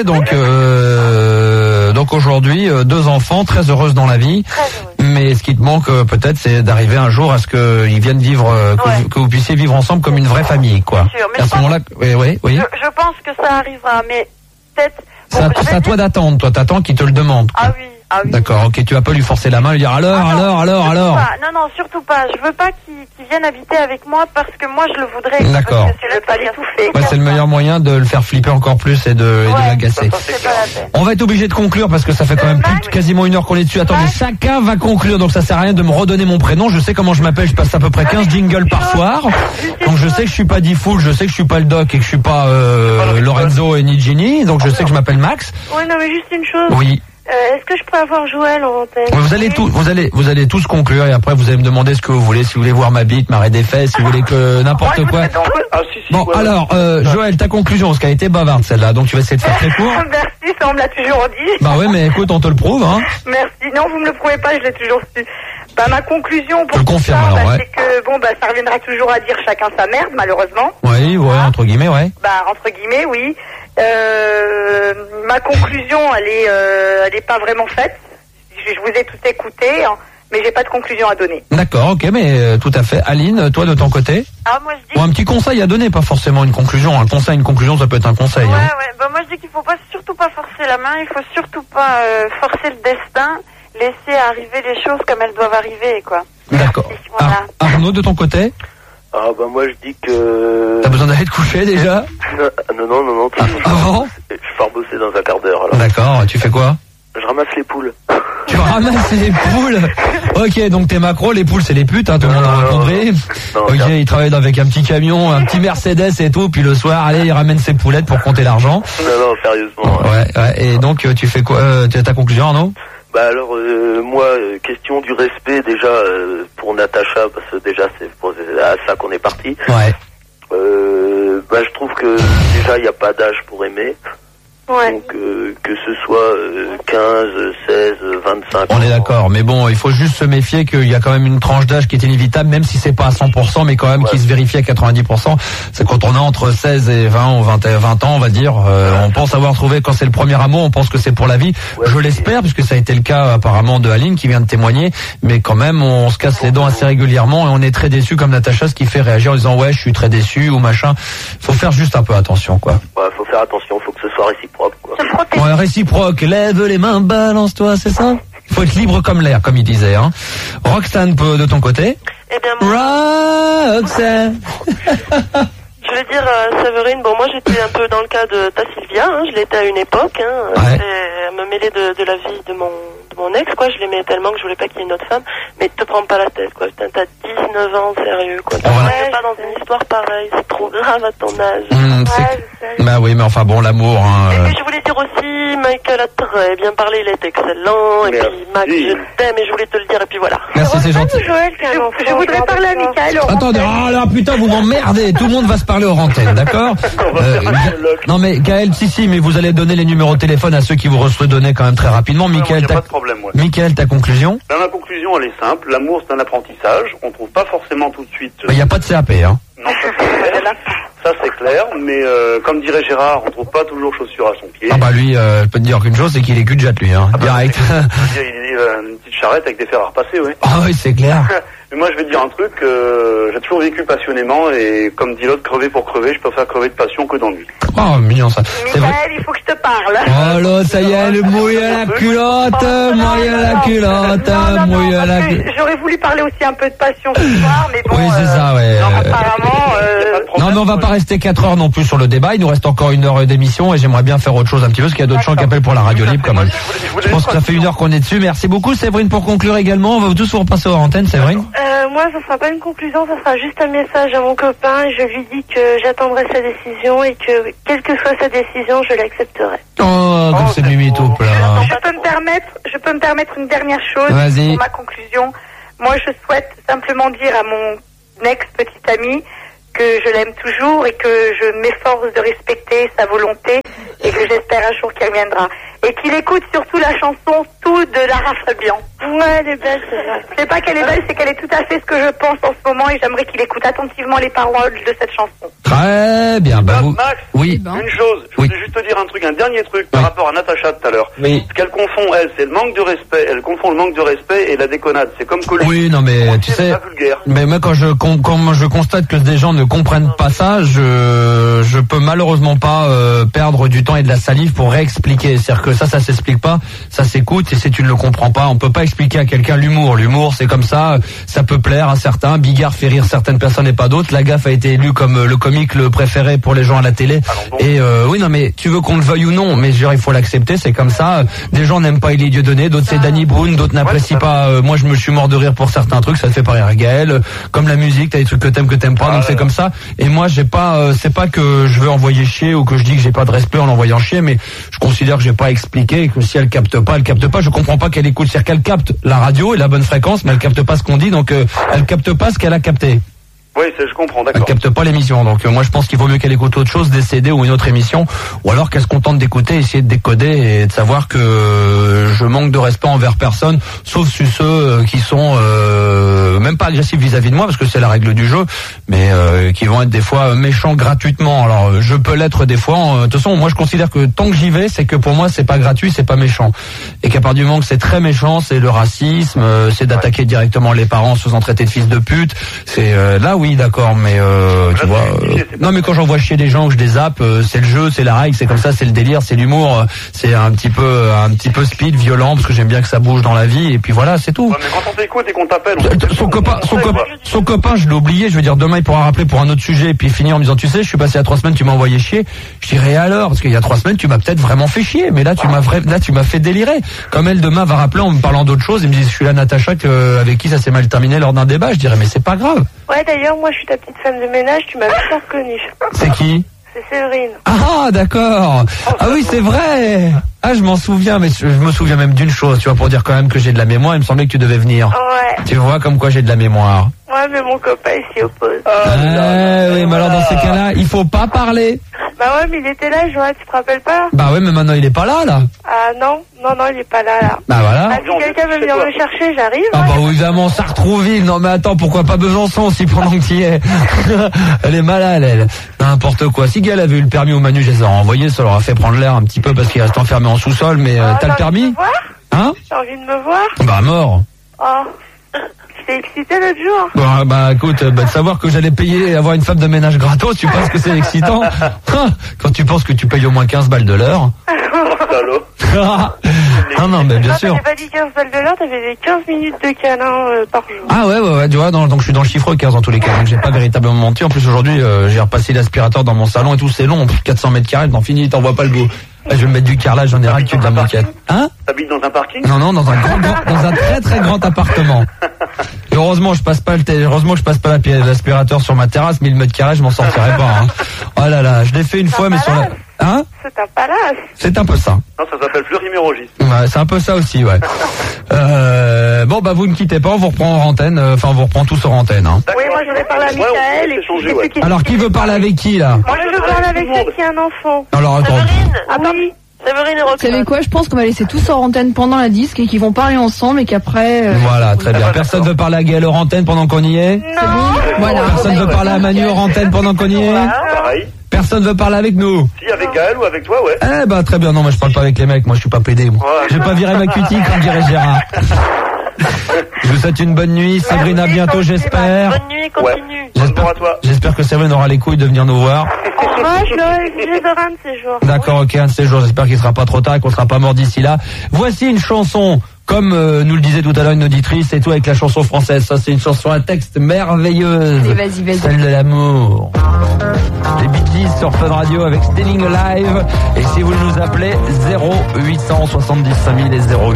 Donc aujourd'hui, 2 enfants, très heureuses dans la vie. Très heureuse. Mais ce qui te manque peut-être, c'est d'arriver un jour à ce qu'ils viennent vivre, que vous puissiez vivre ensemble comme une vraie famille, quoi. Bien sûr, mais à ce moment-là, oui. Je pense que ça arrivera, mais peut-être. C'est à toi d'attendre. Toi, t'attends qu'il te le demande. Ah oui. D'accord, ok, tu vas pas lui forcer la main, lui dire alors. Non, surtout pas. Je veux pas qu'il vienne habiter avec moi parce que moi je le voudrais. D'accord. Parce que c'est pas l'étouffer. Ouais, c'est le meilleur moyen de le faire flipper encore plus et de l'agacer. On va être obligé de conclure parce que ça fait quand même quasiment 1 heure qu'on est dessus. Attendez, chacun va conclure, donc ça sert à rien de me redonner mon prénom. Je sais comment je m'appelle, je passe à peu près 15 jingles par soir. Donc je sais que je suis pas Diffoul, je sais que je suis pas le Doc et que je suis pas Lorenzo et ni Ginny, donc je sais que je m'appelle Max. Oui, non, mais juste une chose. Oui. Est-ce que je peux avoir Joël en antenne? Vous allez tous conclure et après vous allez me demander ce que vous voulez, si vous voulez voir ma bite, ma raie des fesses, si vous voulez que n'importe quoi. Bon, alors, Joël, ta conclusion, parce qu'elle a été bavarde celle-là, donc tu vas essayer de faire très court. Merci, ça on me l'a toujours dit. Bah ouais, mais écoute, on te le prouve, hein. Merci, non, vous me le prouvez pas, je l'ai toujours su. Bah ma conclusion pour tout ça, c'est que bon ça reviendra toujours à dire chacun sa merde, malheureusement. Oui, entre guillemets, ouais. Bah entre guillemets, oui. Ma conclusion, elle est pas vraiment faite. Je vous ai tout écouté, hein, mais j'ai pas de conclusion à donner. D'accord, ok, mais tout à fait. Aline, toi de ton côté? Ah, moi je dis. Un petit conseil à donner, pas forcément une conclusion. Un conseil, une conclusion, ça peut être un conseil. Ouais. Bah moi je dis qu'il faut surtout pas forcer la main, il faut surtout pas forcer le destin, laisser arriver les choses comme elles doivent arriver, quoi. D'accord. Voilà. Arnaud, de ton côté? Ah bah moi je dis que... T'as besoin d'aller te coucher déjà? Non. Avant? Je pars bosser dans un quart d'heure alors. D'accord, tu fais quoi? Je ramasse les poules. Tu ramasses les poules? Ok, donc t'es macro, les poules c'est les putes, hein, tout le monde a compris. Ok, il travaille avec un petit camion, un petit Mercedes et tout, puis le soir, allez, il ramène ses poulettes pour compter l'argent. Non, sérieusement. Ouais. Et donc tu fais quoi? Tu as ta conclusion, Arnaud? Bah alors moi, question du respect déjà pour Natacha, parce que déjà c'est à ça qu'on est parti. Ouais. Bah je trouve que déjà il n'y a pas d'âge pour aimer. Ouais. Donc que ce soit 15, 16, 25 ans. On est d'accord, mais bon, il faut juste se méfier qu'il y a quand même une tranche d'âge qui est inévitable, même si c'est pas à 100%, mais quand même qui se vérifie à 90%. C'est quand on a entre 16 et 20 ou 20 ans, on va dire, on pense avoir trouvé, quand c'est le premier amour, on pense que c'est pour la vie. Je l'espère, puisque ça a été le cas apparemment de Aline qui vient de témoigner, mais quand même on se casse les dents assez régulièrement et on est très déçu comme Natacha, ce qui fait réagir en disant ouais je suis très déçu ou machin. Faut faire juste un peu attention, quoi. Ouais, faut faire attention, faut que ce soit réciproque, quoi. Ouais, réciproque, lève les mains, balance-toi, c'est ça? Il faut être libre comme l'air, comme il disait, hein. Roxane, de ton côté? Eh bien, moi... Roxane. Je vais dire, Séverine, bon, moi j'étais un peu dans le cas de ta Sylvia, hein, je l'étais à une époque, hein, ouais. Et me mêler de la vie de mon ex, quoi, je l'aimais tellement que je voulais pas qu'il y ait une autre femme, mais te prends pas la tête, quoi, putain, t'as 19 ans, sérieux, quoi, t'es pas dans une histoire pareille, c'est trop grave à ton âge. Bah oui, mais enfin bon, l'amour, hein. Et puis je voulais dire aussi, Michael a très bien parlé, il est excellent, et puis Max, je t'aime, et je voulais te le dire, et puis voilà. Merci, c'est gentil. Je voudrais parler à Michael. Attendez, oh là putain, vous m'emmerdez, tout le monde va se parler hors antenne, d'accord? Non mais Gaël, si, mais vous allez donner les numéros de téléphone à ceux qui vous redonnaient quand même très rapidement. Michael, pas de problème, ouais. Michael, ta conclusion? Ben, ma conclusion, elle est simple. L'amour, c'est un apprentissage. On trouve pas forcément tout de suite. Il n'y a pas de CAP, hein. Non, ça c'est clair. Mais comme dirait Gérard, on trouve pas toujours chaussure à son pied. Ah bah lui, je peux te dire qu'une chose, c'est qu'il est cul de jatte, lui, hein. Direct. Il est une petite charrette avec des fers à repasser, oui. Ah oui, c'est clair. Mais moi, je vais te dire un truc, j'ai toujours vécu passionnément et comme dit l'autre, crever pour crever, je préfère crever de passion que d'ennui. Oh, mignon ça. Michael, il faut que je te parle. Oh là, ça y est, le mouille à la culotte, mouille à la culotte, mouille à la culotte. J'aurais voulu parler aussi un peu de passion ce soir, mais bon. Oui, c'est ça, ouais. Non, apparemment. Non, mais on va pas rester 4 heures non plus sur le débat. Il nous reste encore 1 heure d'émission et j'aimerais bien faire autre chose un petit peu parce qu'il y a d'autres gens qui appellent pour la radio libre quand même. Je pense que ça fait 1 heure qu'on est dessus. Merci beaucoup, Séverine, pour conclure également. On va tous vous repasser aux antennes, Séverine. Moi, ça sera pas une conclusion, ça sera juste un message à mon copain et je lui dis que j'attendrai sa décision et que, quelle que soit sa décision, je l'accepterai. Oh, comme c'est mimi tout plein. Je peux me permettre une dernière chose pour ma conclusion. Moi, je souhaite simplement dire à mon ex-petite amie que je l'aime toujours et que je m'efforce de respecter sa volonté et que j'espère un jour qu'elle viendra. Et qu'il écoute surtout la chanson Tout de Lara Fabian. Ouais, elle est belle, c'est vrai. C'est pas qu'elle est belle, c'est qu'elle est tout à fait ce que je pense en ce moment et j'aimerais qu'il écoute attentivement les paroles de cette chanson. Très bien, bah vous... Max, oui. Une chose, je voulais juste te dire un truc, un dernier truc par rapport à Natacha tout à l'heure. Oui. Ce qu'elle confond, elle, c'est le manque de respect. Elle confond le manque de respect et la déconnade. C'est comme que oui, non mais tu sais, mais moi quand je constate que des gens ne comprennent pas ça, je peux malheureusement pas perdre du temps et de la salive pour réexpliquer. C'est-à-dire que ça s'explique pas, ça s'écoute et si tu ne le comprends pas, on peut pas expliquer à quelqu'un l'humour. L'humour, c'est comme ça peut plaire à certains. Bigard fait rire certaines personnes et pas d'autres. Lagaffe a été élu comme le comique le préféré pour les gens à la télé. Et oui, non mais tu veux qu'on le veuille ou non, mais je veux dire, il faut l'accepter, c'est comme ça. Des gens n'aiment pas Élie Dieudonné, d'autres c'est Danny Boone, d'autres n'apprécient pas. Moi, je me suis mort de rire pour certains trucs, ça te fait pas rire Gaël. Comme la musique, t'as des trucs que t'aimes pas, donc c'est comme ça. Et moi, j'ai pas, c'est pas que je veux envoyer chier ou que je dis que j'ai pas de respect en l'envoyant chier, mais je considère que j'ai pas expliqué et que si elle capte pas, elle capte pas. Je comprends pas qu'elle écoute, c'est-à-dire qu'elle capte la radio et la bonne fréquence, mais elle capte pas ce qu'on dit, donc elle capte pas ce qu'elle a capté. Oui, je comprends, d'accord. Elle capte pas l'émission, donc moi je pense qu'il vaut mieux qu'elle écoute autre chose, des CD ou une autre émission, ou alors qu'elle se contente d'écouter, essayer de décoder et de savoir que je manque de respect envers personne, sauf ceux qui sont même pas agressifs vis-à-vis de moi, parce que c'est la règle du jeu, mais qui vont être des fois méchants gratuitement. Alors je peux l'être des fois. De toute façon, moi je considère que tant que j'y vais, c'est que pour moi c'est pas gratuit, c'est pas méchant, et qu'à partir du moment que c'est très méchant, c'est le racisme, c'est d'attaquer directement les parents en se faisant traiter de fils de pute. C'est là oui d'accord, mais tu vois non mais quand j'envoie chier des gens ou je les zappe, c'est le jeu, c'est la règle, c'est comme ça, c'est le délire, c'est l'humour, c'est un petit peu speed, violent, parce que j'aime bien que ça bouge dans la vie, et puis voilà, c'est tout. Ouais, mais quand on t'écoute et qu'on t'appelle, son copain, je l'ai oublié, je veux dire demain il pourra rappeler pour un autre sujet et puis finir en me disant tu sais, je suis passé il y a 3 semaines, tu m'as envoyé chier. Je dirais alors, parce qu'il y a 3 semaines tu m'as peut-être vraiment fait chier, mais là tu m'as fait délirer. Comme elle demain va rappeler en me parlant d'autre chose et me dit je suis la Natacha avec qui ça s'est mal terminé lors d'un débat, je dirais mais c'est pas grave. Ouais, d'ailleurs, moi, je suis ta petite femme de ménage, tu m'as bien reconnue. C'est qui? C'est Séverine. Ah, d'accord. Ah oui, c'est vrai. Ah, je m'en souviens, mais je me souviens même d'une chose, tu vois, pour dire quand même que j'ai de la mémoire, il me semblait que tu devais venir. Ouais. Tu vois comme quoi j'ai de la mémoire. Ouais, mais mon copain, il s'y oppose. Oui, mais alors dans ces cas-là, il faut pas parler. Bah ouais, mais il était là, Joël, tu te rappelles pas? Bah ouais, mais maintenant il est pas là. Ah non, il est pas là. Bah voilà. Ah, si quelqu'un veut venir me chercher, j'arrive. Ah bah évidemment, Sartrouville. Non mais attends, pourquoi pas Besançon aussi pendant que tu y es? Elle est malade, elle. N'importe quoi. Si Gaël avait eu le permis au Manu, je les aurais envoyés, ça leur a fait prendre l'air un petit peu parce qu'il reste enfermé en sous-sol, mais t'as le permis? Hein? T'as envie de me voir? Bah mort. Oh. J'étais excité l'autre jour. Bah écoute, de savoir que j'allais payer et avoir une femme de ménage gratos, tu penses que c'est excitant? Quand tu penses que tu payes au moins 15 balles de l'heure. Non, mais bien sûr. T'avais pas dit 15 balles de l'heure, t'avais des 15 minutes de câlin par jour. Ah ouais, tu vois, donc je suis dans le chiffre 15 dans tous les cas, donc j'ai pas véritablement menti. En plus aujourd'hui, j'ai repassé l'aspirateur dans mon salon et tout, c'est long, 400 mètres carrés, t'en finis, t'en vois pas le bout. Je vais me mettre du carrelage, j'en ai ras le cul de la moquette. Hein? T'habites dans un parking? Non, dans un très très grand appartement. Et heureusement que je passe pas l'aspirateur sur ma terrasse, 1000 mètres carrés, je m'en sortirai pas. Hein. Oh là là, je l'ai fait une fois, mais sur la... Hein? C'est un palace. C'est un peu ça. Non, ça s'appelle Fleury-Mérogis. Ouais, c'est un peu ça aussi, ouais. Bon, bah vous ne quittez pas, on vous reprend en antenne, on vous reprend tous en antenne. Hein. Oui, moi je voudrais parler à Michael et puis... Alors, qui veut parler avec qui, là? Moi je veux parler avec celle qui a un enfant. Alors, attends. Séverine et Vous savez quoi, je pense qu'on va laisser tous hors antenne pendant la disque et qu'ils vont parler ensemble et qu'après... Voilà, très bien. Personne veut parler à Gaël hors antenne pendant qu'on y est? Non. Voilà. Personne veut parler à Manu hors antenne pendant qu'on y est? Pareil. Personne veut parler avec nous? Si, avec Gaël ou avec toi, ouais. Eh bah très bien, non, moi je parle pas avec les mecs, moi je suis pas pédé, moi. Ouais. J'ai pas viré ma cutie, comme dirait Gérard. Je vous souhaite une bonne nuit. Sabrina, bientôt, j'espère. Bonne nuit, continue. Bonjour à toi. J'espère que Séverine aura les couilles de venir nous voir. Moi, je l'aurais exigé de un de ces jours. D'accord, ok, un de ces jours. J'espère qu'il sera pas trop tard et qu'on sera pas mort d'ici là. Voici une chanson, comme nous le disait tout à l'heure une auditrice, et tout avec la chanson française. Ça, c'est une chanson à texte merveilleuse. Allez, vas-y. Celle de l'amour. Les Bee Gees sur Fun Radio avec Staying Alive. Et si vous nous appelez 0870 5000 et 0.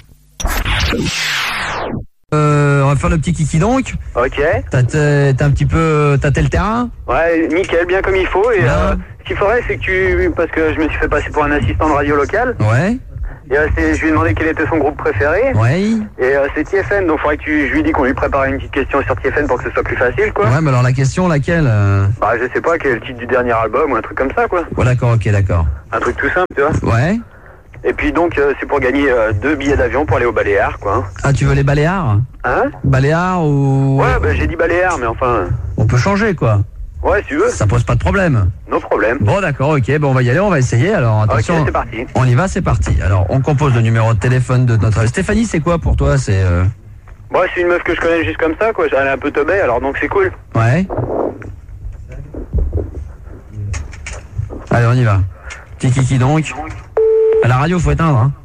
On va faire le petit kiki donc. Ok. T'as un petit peu tâté le terrain. Ouais, nickel, bien comme il faut. Et ce qu'il faudrait, c'est que parce que je me suis fait passer pour un assistant de radio local. Ouais. Et je lui ai demandé quel était son groupe préféré. Ouais. Et c'est TFN, donc il faudrait que je lui dis qu'on lui prépare une petite question sur TFN pour que ce soit plus facile, quoi. Ouais, mais alors la question, laquelle Bah, je sais pas, quel est le titre du dernier album ou un truc comme ça, quoi. Ouais, d'accord, ok, d'accord. Un truc tout simple, tu vois. Ouais. Et puis donc, c'est pour gagner 2 billets d'avion pour aller aux Baléares, quoi. Ah, tu veux les Baléares? Hein? Baléares ou... Ouais, bah j'ai dit Baléares, mais enfin... On peut changer, quoi. Ouais, si tu veux. Ça pose pas de problème. No problème. Bon, d'accord, ok, bon, on va y aller, on va essayer. Alors, attention. Ok, c'est parti. On y va, c'est parti. Alors, on compose le numéro de téléphone de notre... Stéphanie, c'est quoi pour toi? C'est... Ouais, c'est une meuf que je connais juste comme ça, quoi. Elle est un peu teubée, alors donc c'est cool. Ouais. Allez, on y va. Petit kiki donc. À la radio, faut éteindre, hein.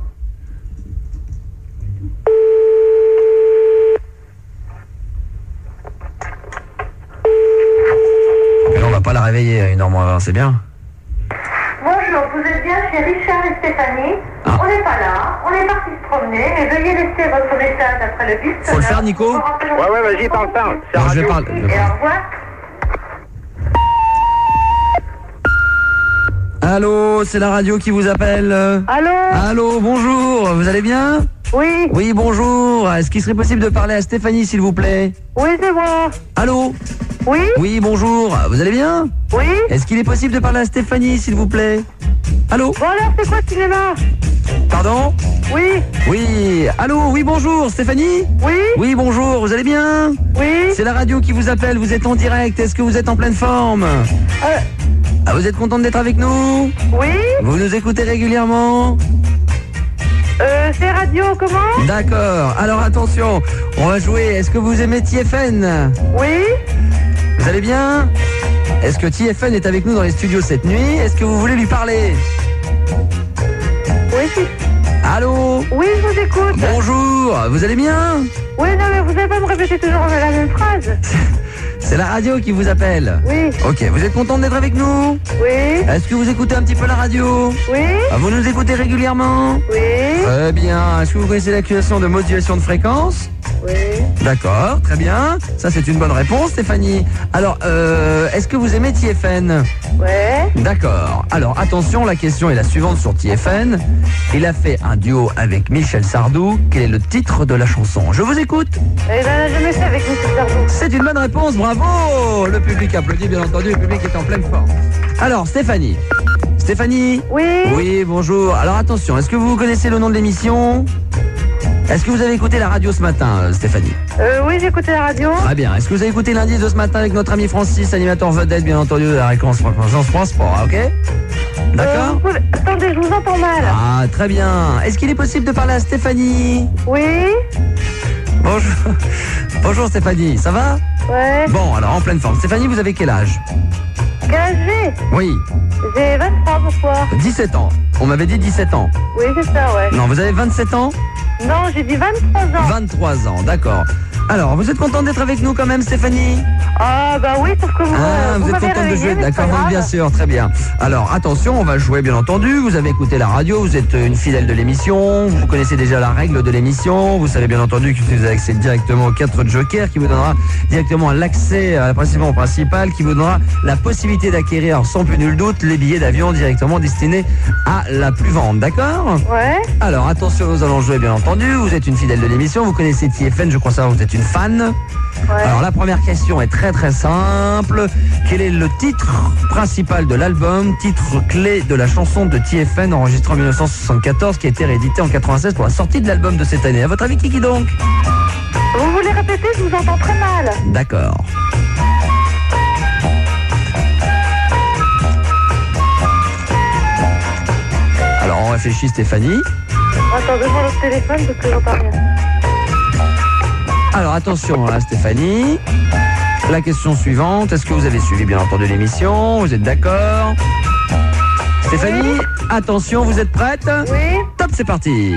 Mais là, on va pas la réveiller à 1h20, c'est bien. Bonjour, vous êtes bien chez Richard et Stéphanie. Ah. On n'est pas là, on est parti se promener, mais veuillez laisser votre message après le bip. Faut le faire, Nico? Ouais, vas-y, parle. C'est Non, radio. je vais parler. Et au revoir. Allô, c'est la radio qui vous appelle. Allô? Allô, bonjour, vous allez bien? Oui. Oui, bonjour. Est-ce qu'il serait possible de parler à Stéphanie, s'il vous plaît? Oui, c'est moi. Allô? Oui? Oui, bonjour. Vous allez bien? Oui? Est-ce qu'il est possible de parler à Stéphanie, s'il vous plaît? Allô? Bon alors, c'est quoi le cinéma? Pardon? Oui? Oui. Allô? Oui, bonjour, Stéphanie? Oui? Oui, bonjour, vous allez bien? Oui? C'est la radio qui vous appelle, vous êtes en direct. Est-ce que vous êtes en pleine forme? Ah, vous êtes contente d'être avec nous? Oui? Vous nous écoutez régulièrement? C'est radio, comment? D'accord. Alors attention, on va jouer. Est-ce que vous aimez TFN? Oui? Vous allez bien? Est-ce que TFN est avec nous dans les studios cette nuit? Est-ce que vous voulez lui parler? Oui? Allô? Oui, je vous écoute. Bonjour, vous allez bien? Oui, non, mais vous n'allez pas me répéter toujours la même phrase. C'est la radio qui vous appelle. Oui. Ok, vous êtes contente d'être avec nous? Oui. Est-ce que vous écoutez un petit peu la radio? Oui. Vous nous écoutez régulièrement? Oui. Très bien. Est-ce que vous connaissez l'activation de modulation de fréquence? Oui. D'accord, très bien. Ça, c'est une bonne réponse, Stéphanie. Alors, est-ce que vous aimez TFN? Ouais. D'accord. Alors, attention, la question est la suivante sur TFN. Il a fait un duo avec Michel Sardou. Quel est le titre de la chanson? Je vous écoute. Eh ben, je me fais avec Michel Sardou. C'est une bonne réponse, bravo! Le public applaudit, bien entendu, le public est en pleine forme. Alors, Stéphanie. Stéphanie? Oui. Oui, bonjour. Alors, attention, est-ce que vous connaissez le nom de l'émission? Est-ce que vous avez écouté la radio ce matin, Stéphanie? Oui, j'ai écouté la radio. Très bien. Est-ce que vous avez écouté l'indice de ce matin avec notre ami Francis, animateur vedette, bien entendu, de la récurrence France Sport, ok? D'accord? Attendez, je vous entends mal. Ah, très bien. Est-ce qu'il est possible de parler à Stéphanie? Oui. Bonjour. Bonjour Stéphanie, ça va? Ouais. Bon, alors en pleine forme. Stéphanie, vous avez quel âge? Quel âge j'ai? Oui. J'ai 23, pourquoi? 17 ans. On m'avait dit 17 ans. Oui, c'est ça, ouais. Non, vous avez 27 ans? Non, j'ai dit 23 ans. 23 ans, d'accord. Alors, vous êtes contente d'être avec nous quand même, Stéphanie? Ah, bah oui, sauf que vous êtes contente de jouer, d'accord, bien sûr, très bien. Alors, attention, on va jouer, bien entendu. Vous avez écouté la radio, vous êtes une fidèle de l'émission, vous connaissez déjà la règle de l'émission, vous savez bien entendu que vous avez accès directement aux 4 jokers qui vous donnera directement l'accès à la participation principale, qui vous donnera la possibilité d'acquérir, sans plus nul doute, les billets d'avion directement destinés à la plus vente, d'accord? Ouais. Alors, attention, nous allons jouer, bien entendu. Vous êtes une fidèle de l'émission, vous connaissez TFN, je crois savoir, vous êtes une fan. Ouais. Alors, la première question est très très simple. Quel est le titre principal de l'album, titre clé de la chanson de TFN enregistrée en 1974, qui a été réédité en 96 pour la sortie de l'album de cette année? À votre avis, qui donc? Vous voulez répéter? Je vous entends très mal. D'accord. Alors, on réfléchit, Stéphanie. Attends, devant le téléphone parce que j'entends rien. Alors attention là Stéphanie. La question suivante, est-ce que vous avez suivi bien entendu l'émission? Vous êtes d'accord? Stéphanie, attention, vous êtes prête? Oui. Top, c'est parti.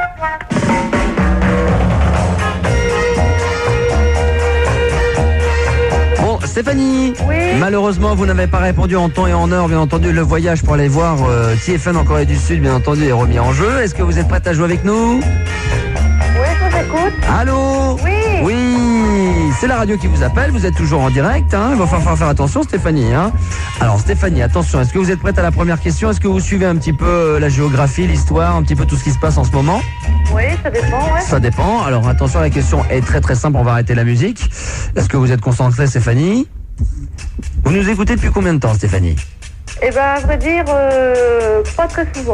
Bon, Stéphanie, malheureusement, vous n'avez pas répondu en temps et en heure. Bien entendu, le voyage pour aller voir TFN en Corée du Sud, bien entendu, est remis en jeu. Est-ce que vous êtes prête à jouer avec nous? Oui, je vous écoute. Allô? Oui. Oui, c'est la radio qui vous appelle. Vous êtes toujours en direct. Hein. Il va falloir faire attention, Stéphanie. Hein. Alors, Stéphanie, attention. Est-ce que vous êtes prête à la première question? Est-ce que vous suivez un petit peu la géographie, l'histoire, un petit peu tout ce qui se passe en ce moment? Oui, ça dépend, ouais. Ça dépend. Alors, attention, la question est très très simple. On va arrêter la musique. Est-ce que vous êtes concentrée, Stéphanie? Vous nous écoutez depuis combien de temps, Stéphanie? Eh ben, à vrai dire, pas très souvent.